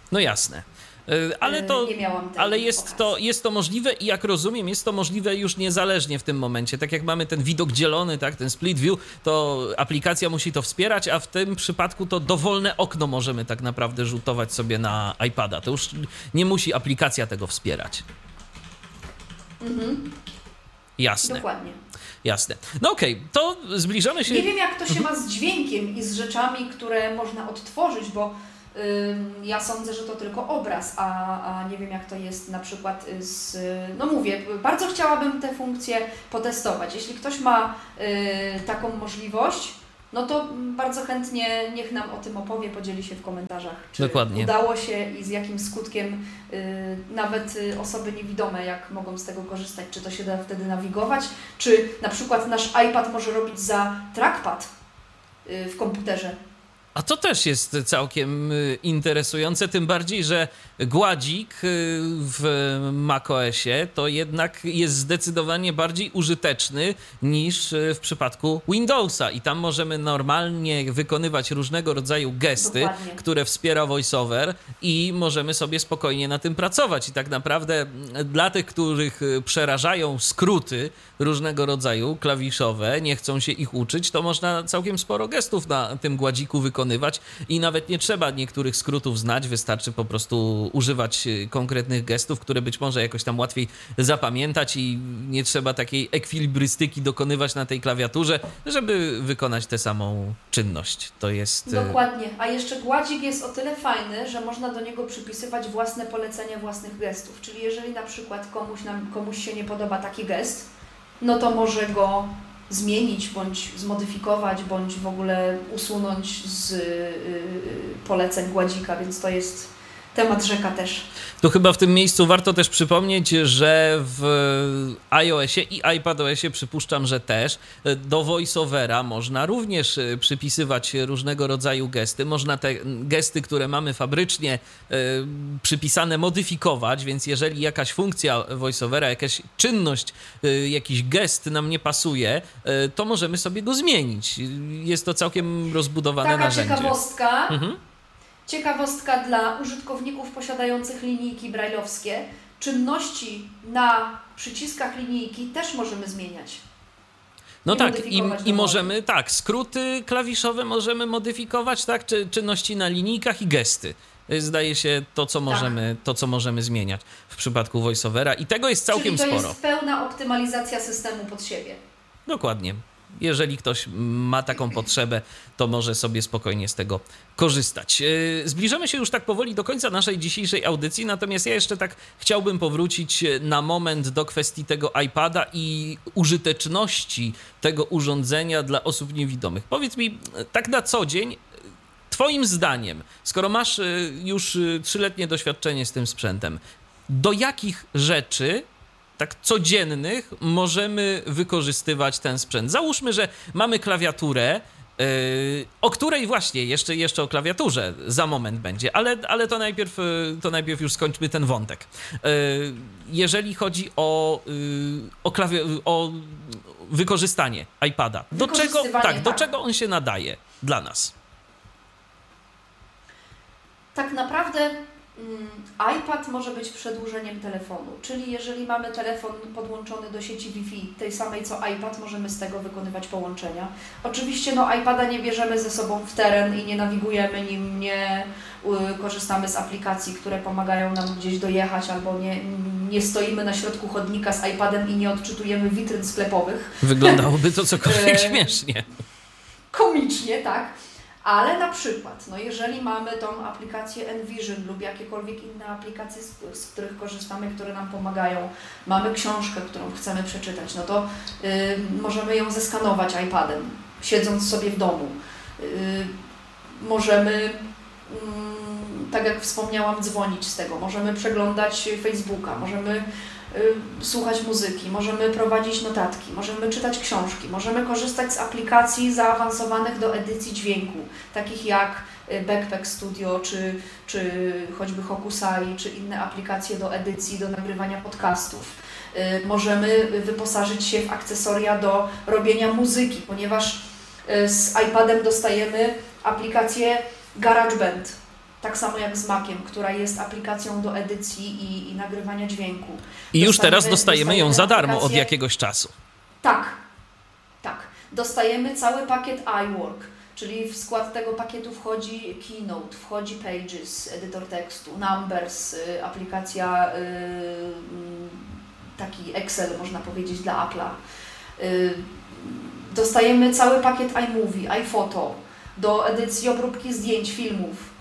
No jasne. Ale nie miałam tej ale okazji. jest to możliwe i jak rozumiem, jest to możliwe już niezależnie w tym momencie. Tak jak mamy ten widok dzielony, tak, ten split view, to aplikacja musi to wspierać, a w tym przypadku to dowolne okno możemy tak naprawdę rzutować sobie na iPada. To już nie musi aplikacja tego wspierać. Jasne. Dokładnie. Jasne. No okej, to zbliżamy się... Nie wiem, jak to się ma z dźwiękiem i z rzeczami, które można odtworzyć, bo ja sądzę, że to tylko obraz, a nie wiem, jak to jest na przykład z... No mówię, bardzo chciałabym tę funkcję potestować. Jeśli ktoś ma taką możliwość, no to bardzo chętnie niech nam o tym opowie, podzieli się w komentarzach. Czy Dokładnie. udało się i z jakim skutkiem nawet osoby niewidome, jak mogą z tego korzystać, czy to się da wtedy nawigować, czy na przykład nasz iPad może robić za trackpad w komputerze. A to też jest całkiem interesujące, tym bardziej, że gładzik w macOSie to jednak jest zdecydowanie bardziej użyteczny niż w przypadku Windowsa i tam możemy normalnie wykonywać różnego rodzaju gesty, Dokładnie. które wspiera VoiceOver i możemy sobie spokojnie na tym pracować i tak naprawdę dla tych, których przerażają skróty różnego rodzaju klawiszowe, nie chcą się ich uczyć, to można całkiem sporo gestów na tym gładziku wykonywać i nawet nie trzeba niektórych skrótów znać, wystarczy po prostu używać konkretnych gestów, które być może jakoś tam łatwiej zapamiętać i nie trzeba takiej ekwilibrystyki dokonywać na tej klawiaturze, żeby wykonać tę samą czynność. To jest... Dokładnie, a jeszcze gładzik jest o tyle fajny, że można do niego przypisywać własne polecenia własnych gestów, czyli jeżeli na przykład komuś się nie podoba taki gest, no to może go zmienić, bądź zmodyfikować, bądź w ogóle usunąć z poleceń gładzika, więc to jest temat rzeka też. Tu chyba w tym miejscu warto też przypomnieć, że w iOSie i iPadOSie przypuszczam, że też do VoiceOvera można również przypisywać różnego rodzaju gesty. Można te gesty, które mamy fabrycznie przypisane, modyfikować, więc jeżeli jakaś funkcja VoiceOvera, jakaś czynność, jakiś gest nam nie pasuje, to możemy sobie go zmienić. Jest to całkiem rozbudowane narzędzie. Taka ciekawostka. Ciekawostka dla użytkowników posiadających linijki brajlowskie. Czynności na przyciskach linijki też możemy zmieniać. No tak, i możemy, tak, skróty klawiszowe możemy modyfikować, tak, czynności na linijkach i gesty. Zdaje się to, co możemy zmieniać w przypadku VoiceOvera i tego jest całkiem sporo. Czyli to sporo. jest pełna optymalizacja systemu pod siebie. Dokładnie. Jeżeli ktoś ma taką potrzebę, to może sobie spokojnie z tego korzystać. Zbliżamy się już tak powoli do końca naszej dzisiejszej audycji, natomiast ja jeszcze tak chciałbym powrócić na moment do kwestii tego iPada i użyteczności tego urządzenia dla osób niewidomych. Powiedz mi, tak na co dzień, twoim zdaniem, skoro masz już 3-letnie doświadczenie z tym sprzętem, do jakich rzeczy tak codziennych możemy wykorzystywać ten sprzęt? Załóżmy, że mamy klawiaturę, o której właśnie, jeszcze o klawiaturze za moment będzie, ale to najpierw już skończmy ten wątek. Jeżeli chodzi o wykorzystanie iPada, do czego on się nadaje dla nas? Tak naprawdę iPad może być przedłużeniem telefonu, czyli jeżeli mamy telefon podłączony do sieci Wi-Fi, tej samej co iPad, możemy z tego wykonywać połączenia. Oczywiście iPada nie bierzemy ze sobą w teren i nie nawigujemy nim, nie korzystamy z aplikacji, które pomagają nam gdzieś dojechać, albo nie stoimy na środku chodnika z iPadem i nie odczytujemy witryn sklepowych. Wyglądałoby to cokolwiek śmiesznie. Komicznie, tak. Ale na przykład, jeżeli mamy tą aplikację Envision lub jakiekolwiek inne aplikacje, z których korzystamy, które nam pomagają, mamy książkę, którą chcemy przeczytać, no to możemy ją zeskanować iPadem, siedząc sobie w domu. Możemy, tak jak wspomniałam, dzwonić z tego, możemy przeglądać Facebooka, możemy słuchać muzyki, możemy prowadzić notatki, możemy czytać książki, możemy korzystać z aplikacji zaawansowanych do edycji dźwięku, takich jak Backpack Studio, czy choćby Hokusai, czy inne aplikacje do edycji, do nagrywania podcastów. Możemy wyposażyć się w akcesoria do robienia muzyki, ponieważ z iPadem dostajemy aplikację GarageBand. tak samo jak z Maciem, która jest aplikacją do edycji i nagrywania dźwięku. I już teraz dostajemy ją za darmo aplikację... od jakiegoś czasu. Tak. Dostajemy cały pakiet iWork, czyli w skład tego pakietu wchodzi Keynote, wchodzi Pages, edytor tekstu, Numbers, aplikacja taki Excel, można powiedzieć, dla Apple'a. Dostajemy cały pakiet iMovie, iPhoto, do edycji, obróbki zdjęć, filmów.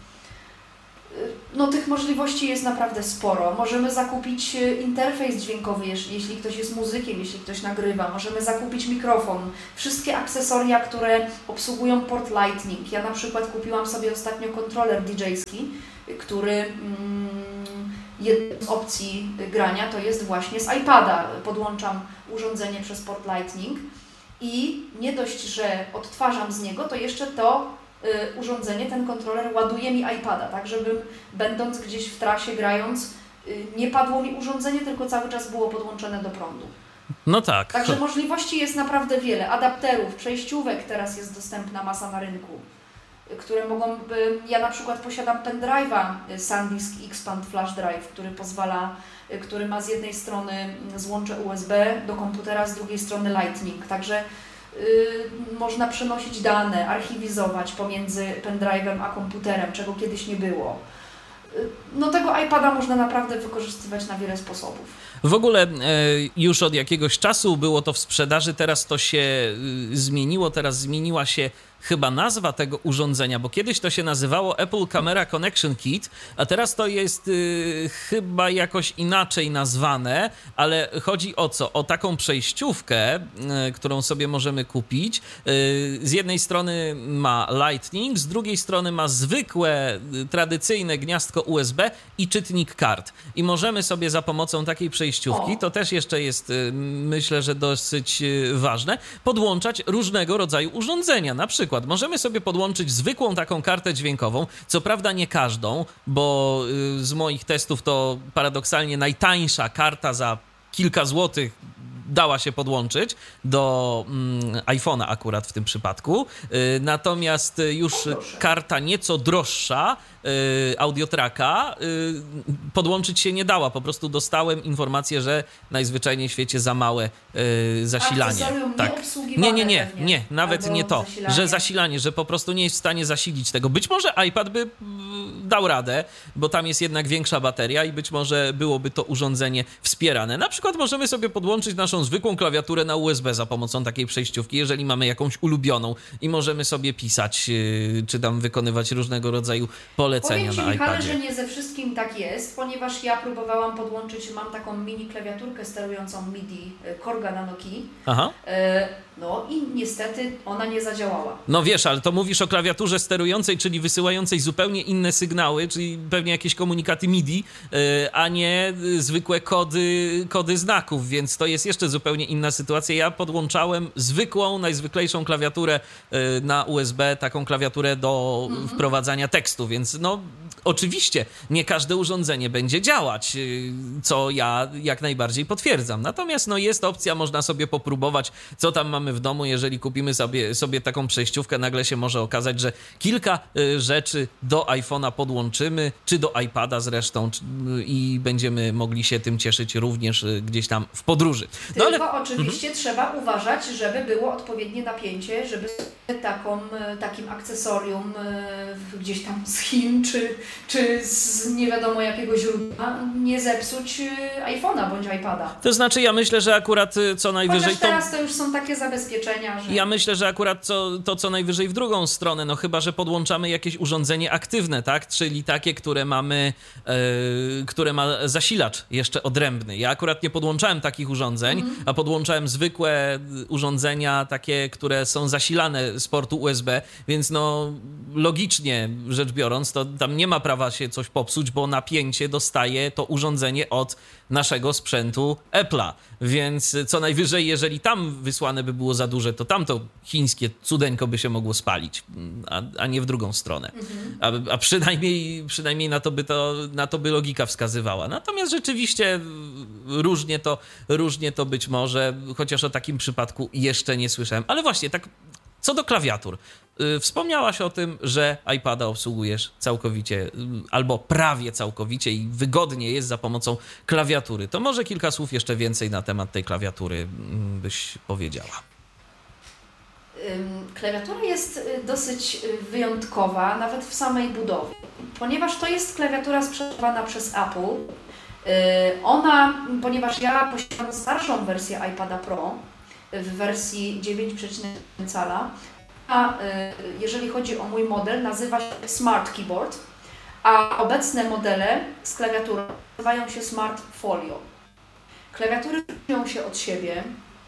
No tych możliwości jest naprawdę sporo. Możemy zakupić interfejs dźwiękowy, jeśli ktoś jest muzykiem, jeśli ktoś nagrywa. Możemy zakupić mikrofon. Wszystkie akcesoria, które obsługują port Lightning. Ja na przykład kupiłam sobie ostatnio kontroler DJ-ski, który jedną z opcji grania to jest właśnie z iPada. Podłączam urządzenie przez port Lightning i nie dość, że odtwarzam z niego, to jeszcze to urządzenie, ten kontroler ładuje mi iPada, tak żebym będąc gdzieś w trasie, grając, nie padło mi urządzenie, tylko cały czas było podłączone do prądu. No tak. Także możliwości jest naprawdę wiele. Adapterów, przejściówek teraz jest dostępna masa na rynku, które mogą... Ja na przykład posiadam pendrive'a SanDisk Expand Flash Drive, który ma z jednej strony złącze USB do komputera, z drugiej strony Lightning. Także można przenosić dane, archiwizować pomiędzy pendrive'em a komputerem, czego kiedyś nie było. No tego iPada można naprawdę wykorzystywać na wiele sposobów. W ogóle już od jakiegoś czasu było to w sprzedaży, teraz to się zmieniło, teraz zmieniła się chyba nazwa tego urządzenia, bo kiedyś to się nazywało Apple Camera Connection Kit, a teraz to jest chyba jakoś inaczej nazwane, ale chodzi o co? O taką przejściówkę, którą sobie możemy kupić. Z jednej strony ma Lightning, z drugiej strony ma zwykłe, tradycyjne gniazdko USB i czytnik kart. I możemy sobie za pomocą takiej przejściówki, to też jeszcze jest, myślę, że dosyć ważne, podłączać różnego rodzaju urządzenia. Na przykład możemy sobie podłączyć zwykłą taką kartę dźwiękową, co prawda nie każdą, bo z moich testów to paradoksalnie najtańsza karta za kilka złotych dała się podłączyć do iPhone'a akurat w tym przypadku. Natomiast już karta nieco droższa, Audiotracka, podłączyć się nie dała. Po prostu dostałem informację, że najzwyczajniej w świecie za małe zasilanie. Tak. Nie, nawet nie to, że zasilanie, że po prostu nie jest w stanie zasilić tego. Być może iPad by dał radę, bo tam jest jednak większa bateria i być może byłoby to urządzenie wspierane. Na przykład możemy sobie podłączyć naszą zwykłą klawiaturę na USB za pomocą takiej przejściówki, jeżeli mamy jakąś ulubioną i możemy sobie pisać, czy tam wykonywać różnego rodzaju polecenia na iPadzie. Michale, że nie ze wszystkim tak jest, ponieważ ja próbowałam podłączyć, mam taką mini klawiaturkę sterującą MIDI Korga na Nokii. Aha. No i niestety ona nie zadziałała. No wiesz, ale to mówisz o klawiaturze sterującej, czyli wysyłającej zupełnie inne sygnały, czyli pewnie jakieś komunikaty MIDI, a nie zwykłe kody znaków, więc to jest jeszcze zupełnie inna sytuacja. Ja podłączałem zwykłą, najzwyklejszą klawiaturę na USB, taką klawiaturę do wprowadzania tekstu, więc no oczywiście nie każde urządzenie będzie działać, co ja jak najbardziej potwierdzam. Natomiast no jest opcja, można sobie popróbować, co tam mamy w domu. Jeżeli kupimy sobie taką przejściówkę, nagle się może okazać, że kilka rzeczy do iPhone'a podłączymy, czy do iPada zresztą i będziemy mogli się tym cieszyć również gdzieś tam w podróży. No, tylko oczywiście trzeba uważać, żeby było odpowiednie napięcie, żeby takim akcesorium gdzieś tam z Chin, czy z nie wiadomo jakiego źródła nie zepsuć iPhone'a bądź iPada. To znaczy ja myślę, że akurat co najwyżej... Chociaż teraz to już są takie zabezpieczenia, że... Ja myślę, że akurat co najwyżej w drugą stronę, no chyba, że podłączamy jakieś urządzenie aktywne, tak? Czyli takie, które ma zasilacz jeszcze odrębny. Ja akurat nie podłączałem takich urządzeń, a podłączałem zwykłe urządzenia, takie, które są zasilane z portu USB, więc no logicznie rzecz biorąc, to tam nie ma prawa się coś popsuć, bo napięcie dostaje to urządzenie od naszego sprzętu Apple'a, więc co najwyżej, jeżeli tam wysłane by było za duże, to tamto chińskie cudeńko by się mogło spalić, a nie w drugą stronę. A przynajmniej na to by logika wskazywała. Natomiast rzeczywiście różnie to być może, chociaż o takim przypadku jeszcze nie słyszałem. Ale właśnie, tak Co do klawiatur. Wspomniałaś o tym, że iPada obsługujesz całkowicie albo prawie całkowicie i wygodnie jest za pomocą klawiatury. To może kilka słów jeszcze więcej na temat tej klawiatury byś powiedziała. Klawiatura jest dosyć wyjątkowa, nawet w samej budowie, ponieważ to jest klawiatura sprzedawana przez Apple. Ponieważ ja posiadam starszą wersję iPada Pro w wersji 9,1 cala, a jeżeli chodzi o mój model, nazywa się Smart Keyboard, a obecne modele z klawiaturą nazywają się Smart Folio. Klawiatury różnią się od siebie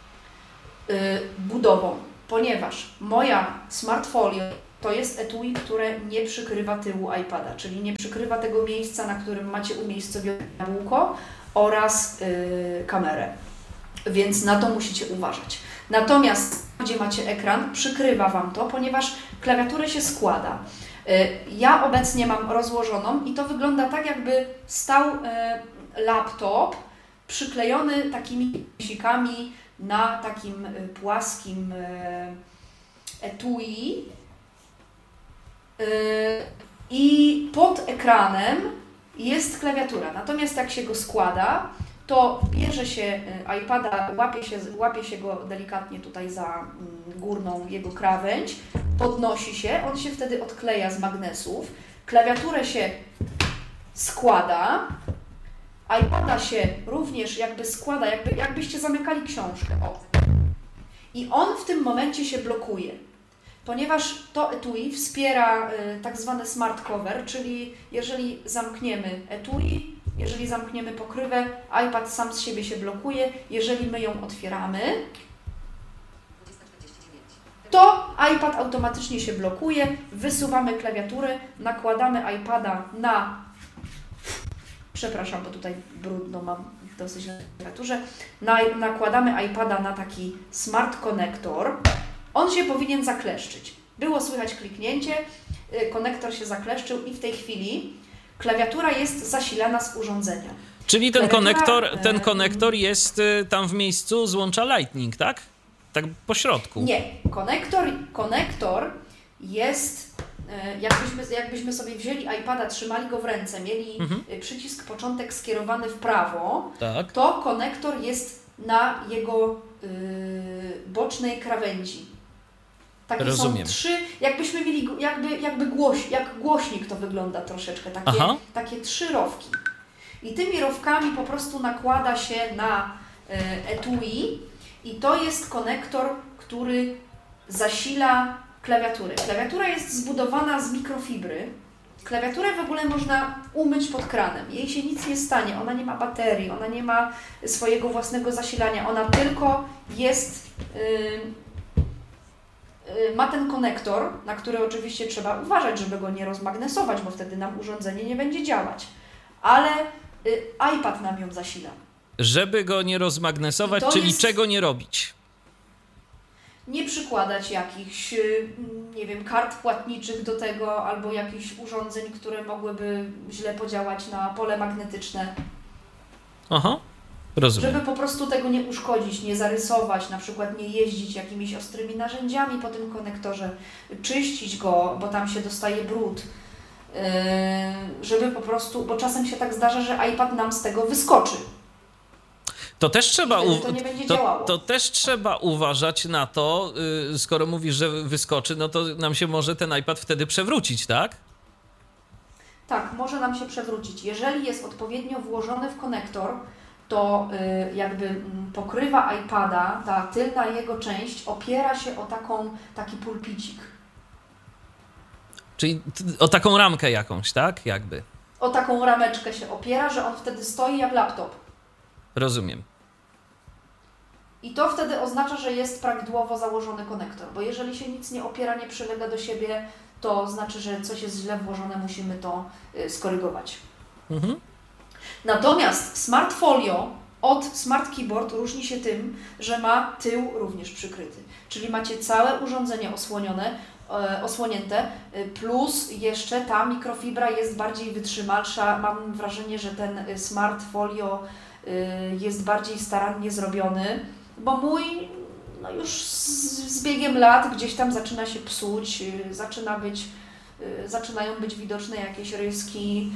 budową, ponieważ moja Smart Folio to jest etui, które nie przykrywa tyłu iPada, czyli nie przykrywa tego miejsca, na którym macie umiejscowione jabłko oraz kamerę, więc na to musicie uważać. Natomiast gdzie macie ekran, przykrywa Wam to, ponieważ klawiaturę się składa. Ja obecnie mam rozłożoną i to wygląda tak, jakby stał laptop przyklejony takimi guźikami na takim płaskim etui i pod ekranem jest klawiatura. Natomiast jak się go składa, to bierze się iPada, łapie się go delikatnie tutaj za górną jego krawędź, podnosi się, on się wtedy odkleja z magnesów, klawiaturę się składa, iPada się również jakby składa, jakbyście zamykali książkę. O. I on w tym momencie się blokuje, ponieważ to etui wspiera tak zwany smart cover, czyli jeżeli zamkniemy etui, jeżeli zamkniemy pokrywę, iPad sam z siebie się blokuje. Jeżeli my ją otwieramy, to iPad automatycznie się blokuje, wysuwamy klawiaturę, nakładamy iPada na... Przepraszam, bo tutaj brudno mam dosyć na klawiaturze. Nakładamy iPada na taki smart konektor. On się powinien zakleszczyć. Było słychać kliknięcie, konektor się zakleszczył i w tej chwili klawiatura jest zasilana z urządzenia. Czyli ten konektor jest tam w miejscu złącza Lightning, tak? Tak po środku. Nie. Konektor jest, jakbyśmy sobie wzięli iPada, trzymali go w ręce, mieli przycisk początek skierowany w prawo, tak. To konektor jest na jego bocznej krawędzi. Takie Rozumiem. Są trzy, jakbyśmy mieli, jak głośnik to wygląda troszeczkę, takie trzy rowki. I tymi rowkami po prostu nakłada się na etui i to jest konektor, który zasila klawiaturę. Klawiatura jest zbudowana z mikrofibry. Klawiaturę w ogóle można umyć pod kranem. Jej się nic nie stanie. Ona nie ma baterii, ona nie ma swojego własnego zasilania. Ona tylko jest... ma ten konektor, na który oczywiście trzeba uważać, żeby go nie rozmagnesować, bo wtedy nam urządzenie nie będzie działać. Ale iPad nam ją zasila. Żeby go nie rozmagnesować, czyli czego nie robić? Nie przykładać jakichś, nie wiem, kart płatniczych do tego, albo jakichś urządzeń, które mogłyby źle podziałać na pole magnetyczne. Aha. Rozumiem. Żeby po prostu tego nie uszkodzić, nie zarysować, na przykład nie jeździć jakimiś ostrymi narzędziami po tym konektorze, czyścić go, bo tam się dostaje brud, żeby po prostu, bo czasem się tak zdarza, że iPad nam z tego wyskoczy. To też trzeba, to nie będzie działało. To też trzeba uważać na to, skoro mówisz, że wyskoczy, no to nam się może ten iPad wtedy przewrócić, tak? Tak, może nam się przewrócić. Jeżeli jest odpowiednio włożony w konektor, to jakby pokrywa iPada, ta tylna jego część opiera się o taki pulpicik. Czyli o taką ramkę jakąś, tak? Jakby. O taką rameczkę się opiera, że on wtedy stoi jak laptop. Rozumiem. I to wtedy oznacza, że jest prawidłowo założony konektor, bo jeżeli się nic nie opiera, nie przylega do siebie, to znaczy, że coś jest źle włożone, musimy to skorygować. Natomiast Smart Folio od Smart Keyboard różni się tym, że ma tył również przykryty. Czyli macie całe urządzenie osłonięte, plus jeszcze ta mikrofibra jest bardziej wytrzymalsza. Mam wrażenie, że ten Smart Folio jest bardziej starannie zrobiony, bo mój no już z biegiem lat gdzieś tam zaczyna się psuć, zaczynają być widoczne jakieś ryski,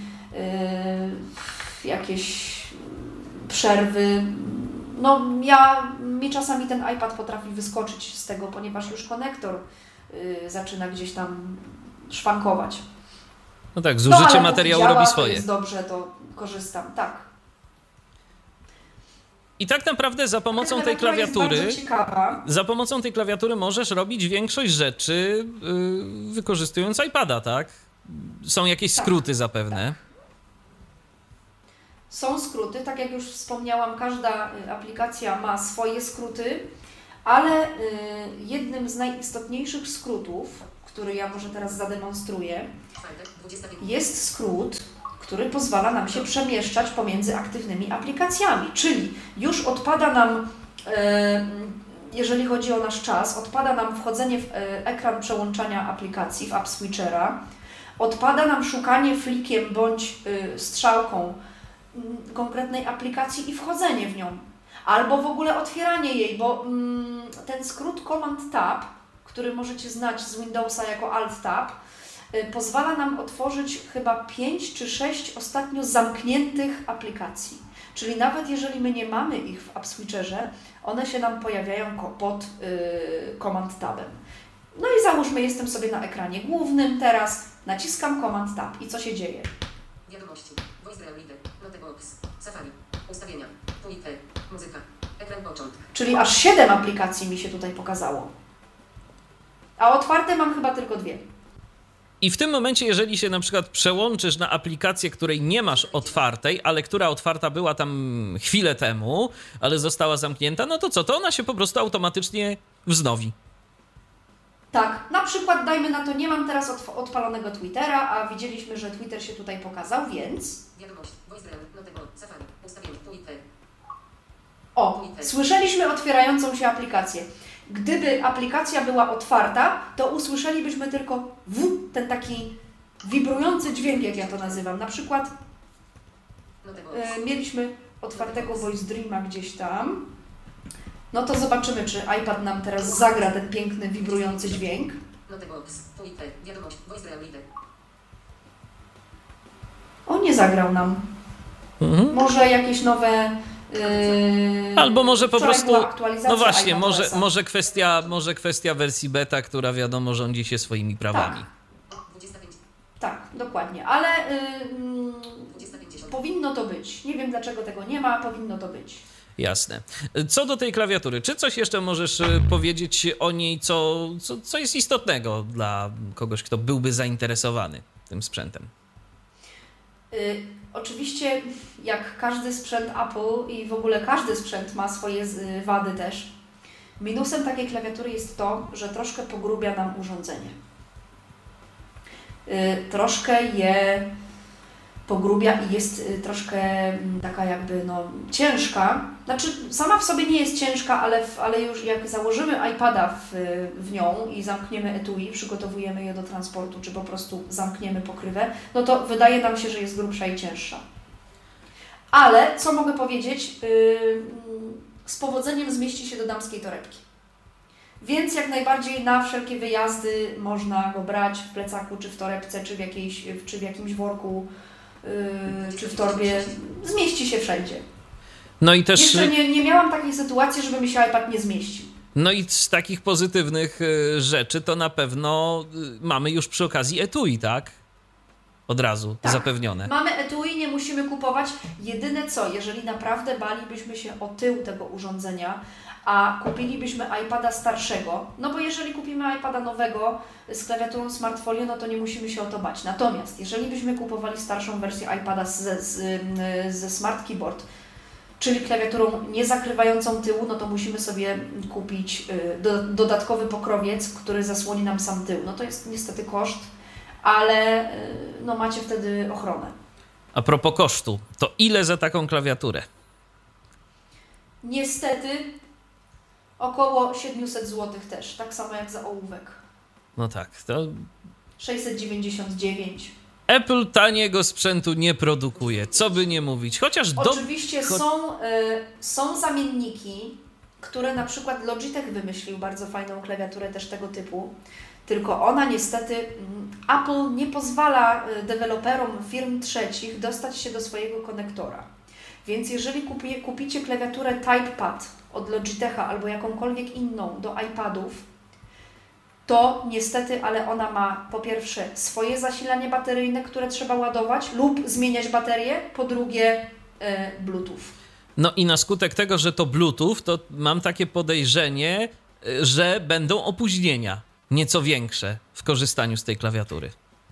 jakieś przerwy. No mi czasami ten iPad potrafi wyskoczyć z tego, ponieważ już konektor zaczyna gdzieś tam szwankować. No tak, zużycie ale materiału działa, robi swoje. Jest dobrze, to korzystam, tak. I tak naprawdę za pomocą tej klawiatury możesz robić większość rzeczy wykorzystując iPada, tak? Są jakieś skróty zapewne. Tak. Są skróty, tak jak już wspomniałam, każda aplikacja ma swoje skróty, ale jednym z najistotniejszych skrótów, który ja może teraz zademonstruję, jest skrót, który pozwala nam się przemieszczać pomiędzy aktywnymi aplikacjami, czyli już odpada nam, jeżeli chodzi o nasz czas, odpada nam wchodzenie w ekran przełączania aplikacji, w App Switchera, odpada nam szukanie flikiem bądź strzałką konkretnej aplikacji i wchodzenie w nią, albo w ogóle otwieranie jej, bo ten skrót Command Tab, który możecie znać z Windowsa jako Alt Tab, pozwala nam otworzyć chyba 5 czy 6 ostatnio zamkniętych aplikacji. Czyli nawet jeżeli my nie mamy ich w App Switcherze, one się nam pojawiają pod Command Tabem. No i załóżmy, jestem sobie na ekranie głównym teraz, naciskam Command Tab i co się dzieje? Wiadomości, Voice Reader, Notebox, Safari, ustawienia, Twitter, muzyka, ekran początek. Czyli aż 7 aplikacji mi się tutaj pokazało. A otwarte mam chyba tylko 2. I w tym momencie, jeżeli się na przykład przełączysz na aplikację, której nie masz otwartej, ale która otwarta była tam chwilę temu, ale została zamknięta, no to co? To ona się po prostu automatycznie wznowi. Tak, na przykład dajmy na to, nie mam teraz odpalonego Twittera, a widzieliśmy, że Twitter się tutaj pokazał, więc... Wiadomość, Voice Reader, Notebox, Safari, ustawienia, Twitter. O, słyszeliśmy otwierającą się aplikację. Gdyby aplikacja była otwarta, to usłyszelibyśmy tylko ten taki wibrujący dźwięk, jak ja to nazywam. Na przykład mieliśmy otwartego Voice Dreama gdzieś tam. No to zobaczymy, czy iPad nam teraz zagra ten piękny, wibrujący dźwięk. O, nie zagrał nam. Może jakieś nowe... Albo może po prostu, no właśnie, może kwestia wersji beta, która wiadomo rządzi się swoimi prawami. Tak, dokładnie, ale powinno to być. Nie wiem, dlaczego tego nie ma, powinno to być. Jasne. Co do tej klawiatury, czy coś jeszcze możesz powiedzieć o niej, co jest istotnego dla kogoś, kto byłby zainteresowany tym sprzętem? Oczywiście, jak każdy sprzęt Apple i w ogóle każdy sprzęt ma swoje wady też, minusem takiej klawiatury jest to, że troszkę pogrubia nam urządzenie. Troszkę je pogrubia i jest troszkę taka jakby ciężka. Znaczy sama w sobie nie jest ciężka, ale już jak założymy iPada w nią i zamkniemy etui, przygotowujemy je do transportu, czy po prostu zamkniemy pokrywę, no to wydaje nam się, że jest grubsza i cięższa. Ale, co mogę powiedzieć, z powodzeniem zmieści się do damskiej torebki. Więc jak najbardziej na wszelkie wyjazdy można go brać w plecaku, czy w torebce, czy w jakimś worku, czy w torbie. Zmieści się wszędzie. No i też... Jeszcze nie miałam takiej sytuacji, żeby mi się iPad nie zmieścił. No i z takich pozytywnych rzeczy to na pewno mamy już przy okazji etui, tak? Od razu zapewnione. Mamy etui, nie musimy kupować. Jedyne co, jeżeli naprawdę balibyśmy się o tył tego urządzenia, a kupilibyśmy iPada starszego, no bo jeżeli kupimy iPada nowego z klawiaturą Smart Folio, no to nie musimy się o to bać. Natomiast jeżeli byśmy kupowali starszą wersję iPada ze Smart Keyboard, czyli klawiaturą nie zakrywającą tyłu, no to musimy sobie kupić dodatkowy pokrowiec, który zasłoni nam sam tył. No to jest niestety koszt, ale macie wtedy ochronę. A propos kosztu, to ile za taką klawiaturę? Niestety około 700 zł też, tak samo jak za ołówek. No tak, to... 699. Apple taniego sprzętu nie produkuje, co by nie mówić. Oczywiście są zamienniki które na przykład Logitech wymyślił bardzo fajną klawiaturę też tego typu, tylko ona niestety, Apple nie pozwala deweloperom firm trzecich dostać się do swojego konektora. Więc jeżeli kupicie klawiaturę TypePad od Logitecha albo jakąkolwiek inną do iPadów, to niestety, ale ona ma po pierwsze swoje zasilanie bateryjne, które trzeba ładować lub zmieniać baterię, po drugie Bluetooth. No i na skutek tego, że to Bluetooth, to mam takie podejrzenie, że będą opóźnienia nieco większe w korzystaniu z tej klawiatury.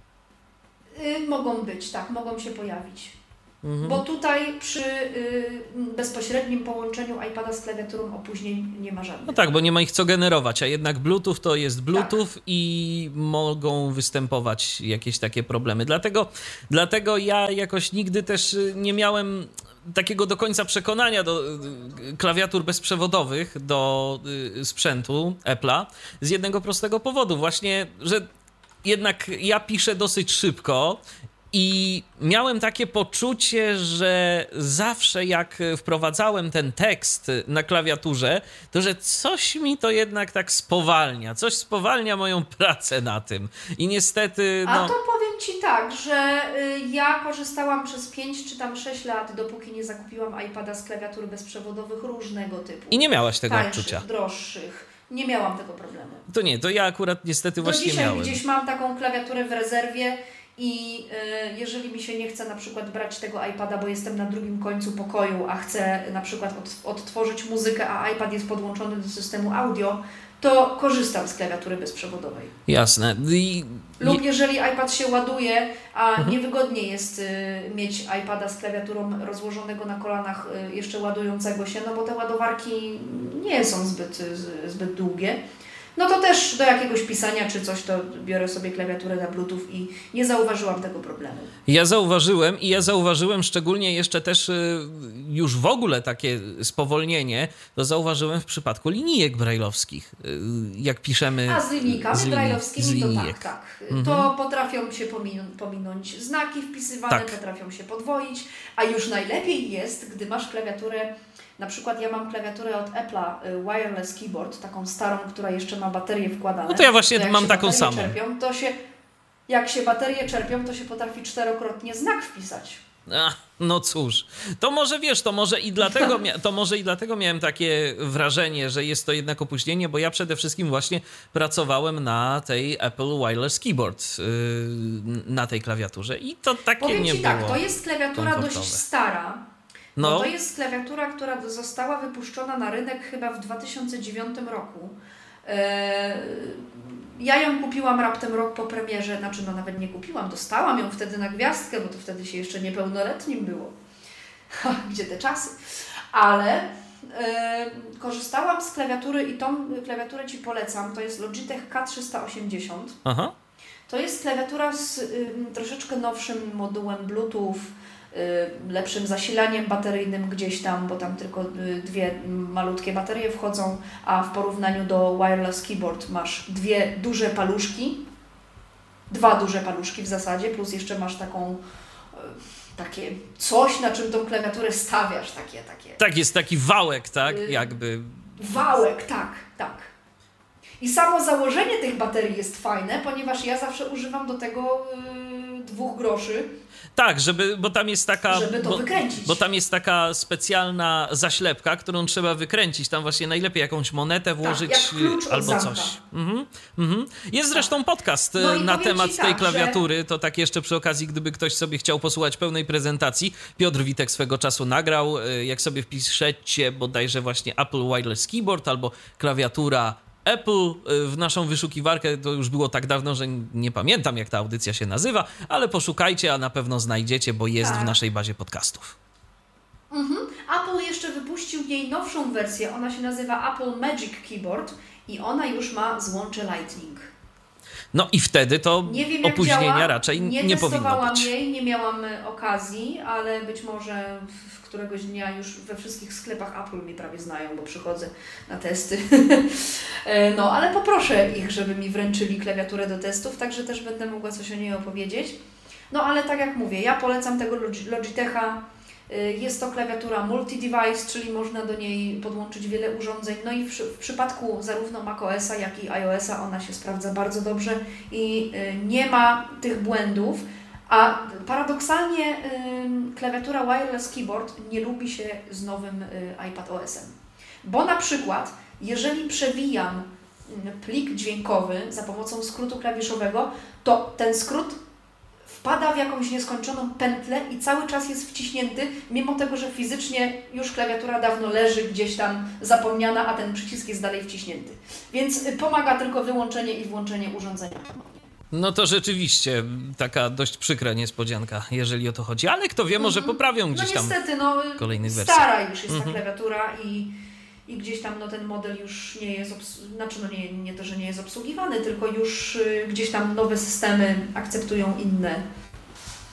Mogą być, tak, mogą się pojawić. Bo tutaj przy bezpośrednim połączeniu iPada z klawiaturą opóźnień nie ma żadnych. No tak, bo nie ma ich co generować, a jednak Bluetooth to jest Bluetooth i mogą występować jakieś takie problemy. Dlatego ja jakoś nigdy też nie miałem takiego do końca przekonania do klawiatur bezprzewodowych, do sprzętu Apple'a z jednego prostego powodu. Właśnie, że jednak ja piszę dosyć szybko i miałem takie poczucie, że zawsze jak wprowadzałem ten tekst na klawiaturze, to że coś mi to jednak tak spowalnia. Coś spowalnia moją pracę na tym. I niestety... A to powiem Ci tak, że ja korzystałam przez 5 czy tam 6 lat, dopóki nie zakupiłam iPada z klawiatur bezprzewodowych różnego typu. I nie miałaś tego tańszych, odczucia. Droższych. Nie miałam tego problemu. To nie, to ja akurat niestety właśnie miałem. Do dzisiaj gdzieś mam taką klawiaturę w rezerwie i jeżeli mi się nie chce na przykład brać tego iPada, bo jestem na drugim końcu pokoju, a chcę na przykład odtworzyć muzykę, a iPad jest podłączony do systemu audio, to korzystam z klawiatury bezprzewodowej. Jasne. Lub jeżeli iPad się ładuje, a niewygodnie jest mieć iPada z klawiaturą rozłożonego na kolanach, jeszcze ładującego się, no bo te ładowarki nie są zbyt długie, no to też do jakiegoś pisania czy coś, to biorę sobie klawiaturę na Bluetooth i nie zauważyłam tego problemu. Ja zauważyłem szczególnie jeszcze też już w ogóle takie spowolnienie, to zauważyłem w przypadku linijek brajlowskich, jak piszemy... A z linijkami brajlowskimi to tak. To potrafią się pominąć znaki wpisywane, potrafią się podwoić, a już najlepiej jest, gdy masz klawiaturę. Na przykład ja mam klawiaturę od Apple'a, wireless keyboard, taką starą, która jeszcze ma baterię wkładane. No to ja właśnie mam taką samą. Jak się baterie czerpią, to się potrafi 4-krotnie znak wpisać. No cóż, to może wiesz, to może i dlatego miałem takie wrażenie, że jest to jednak opóźnienie, bo ja przede wszystkim właśnie pracowałem na tej Apple Wireless Keyboard, na tej klawiaturze i to takie Powiem nie Ci było tak, to jest klawiatura komfortowe. Dość stara. No. To jest klawiatura, która została wypuszczona na rynek chyba w 2009 roku. Ja ją kupiłam raptem rok po premierze, znaczy no nawet nie kupiłam, dostałam ją wtedy na gwiazdkę, bo to wtedy się jeszcze niepełnoletnim było. Gdzie te czasy? Ale korzystałam z klawiatury i tą klawiaturę Ci polecam. To jest Logitech K380. Aha. To jest klawiatura z troszeczkę nowszym modułem Bluetooth, lepszym zasilaniem bateryjnym gdzieś tam, bo tam tylko 2 malutkie baterie wchodzą, a w porównaniu do wireless keyboard masz 2 duże paluszki, 2 duże paluszki w zasadzie, plus jeszcze masz takie coś, na czym tą klawiaturę stawiasz, takie. Tak, jest taki wałek, tak? Jakby. Wałek, tak. I samo założenie tych baterii jest fajne, ponieważ ja zawsze używam do tego 2 groszy. Tak, bo tam jest taka... Żeby to wykręcić. Bo tam jest taka specjalna zaślepka, którą trzeba wykręcić. Tam właśnie najlepiej jakąś monetę włożyć albo coś. Jest zresztą podcast na temat tej klawiatury. To tak jeszcze przy okazji, gdyby ktoś sobie chciał posłuchać pełnej prezentacji. Piotr Witek swego czasu nagrał. Jak sobie wpiszecie bodajże właśnie Apple Wireless Keyboard albo klawiatura Apple w naszą wyszukiwarkę, to już było tak dawno, że nie pamiętam, jak ta audycja się nazywa, ale poszukajcie, a na pewno znajdziecie, bo jest w naszej bazie podcastów. Apple jeszcze wypuścił jej nowszą wersję, ona się nazywa Apple Magic Keyboard i ona już ma złącze Lightning. No i wtedy to opóźnienia działa. raczej nie powinno być. Nie testowałam jej, nie miałam okazji, ale być może któregoś dnia już we wszystkich sklepach Apple mnie prawie znają, bo przychodzę na testy. No, ale poproszę ich, żeby mi wręczyli klawiaturę do testów, także też będę mogła coś o niej opowiedzieć. No, ale tak jak mówię, ja polecam tego Logitecha. Jest to klawiatura multi-device, czyli można do niej podłączyć wiele urządzeń. No i w przypadku zarówno macOSa, jak i iOSa ona się sprawdza bardzo dobrze i nie ma tych błędów. A paradoksalnie klawiatura Wireless Keyboard nie lubi się z nowym iPadOS-em. Bo na przykład, jeżeli przewijam plik dźwiękowy za pomocą skrótu klawiszowego, to ten skrót wpada w jakąś nieskończoną pętlę i cały czas jest wciśnięty, mimo tego, że fizycznie już klawiatura dawno leży gdzieś tam zapomniana, a ten przycisk jest dalej wciśnięty. Więc pomaga tylko wyłączenie i włączenie urządzenia. No to rzeczywiście taka dość przykra niespodzianka, jeżeli o to chodzi, ale kto wie, może poprawią gdzieś tam w kolejnych wersjach. Stara już jest ta klawiatura i gdzieś tam ten model już nie jest, nie to, że nie jest obsługiwany, tylko już gdzieś tam nowe systemy akceptują inne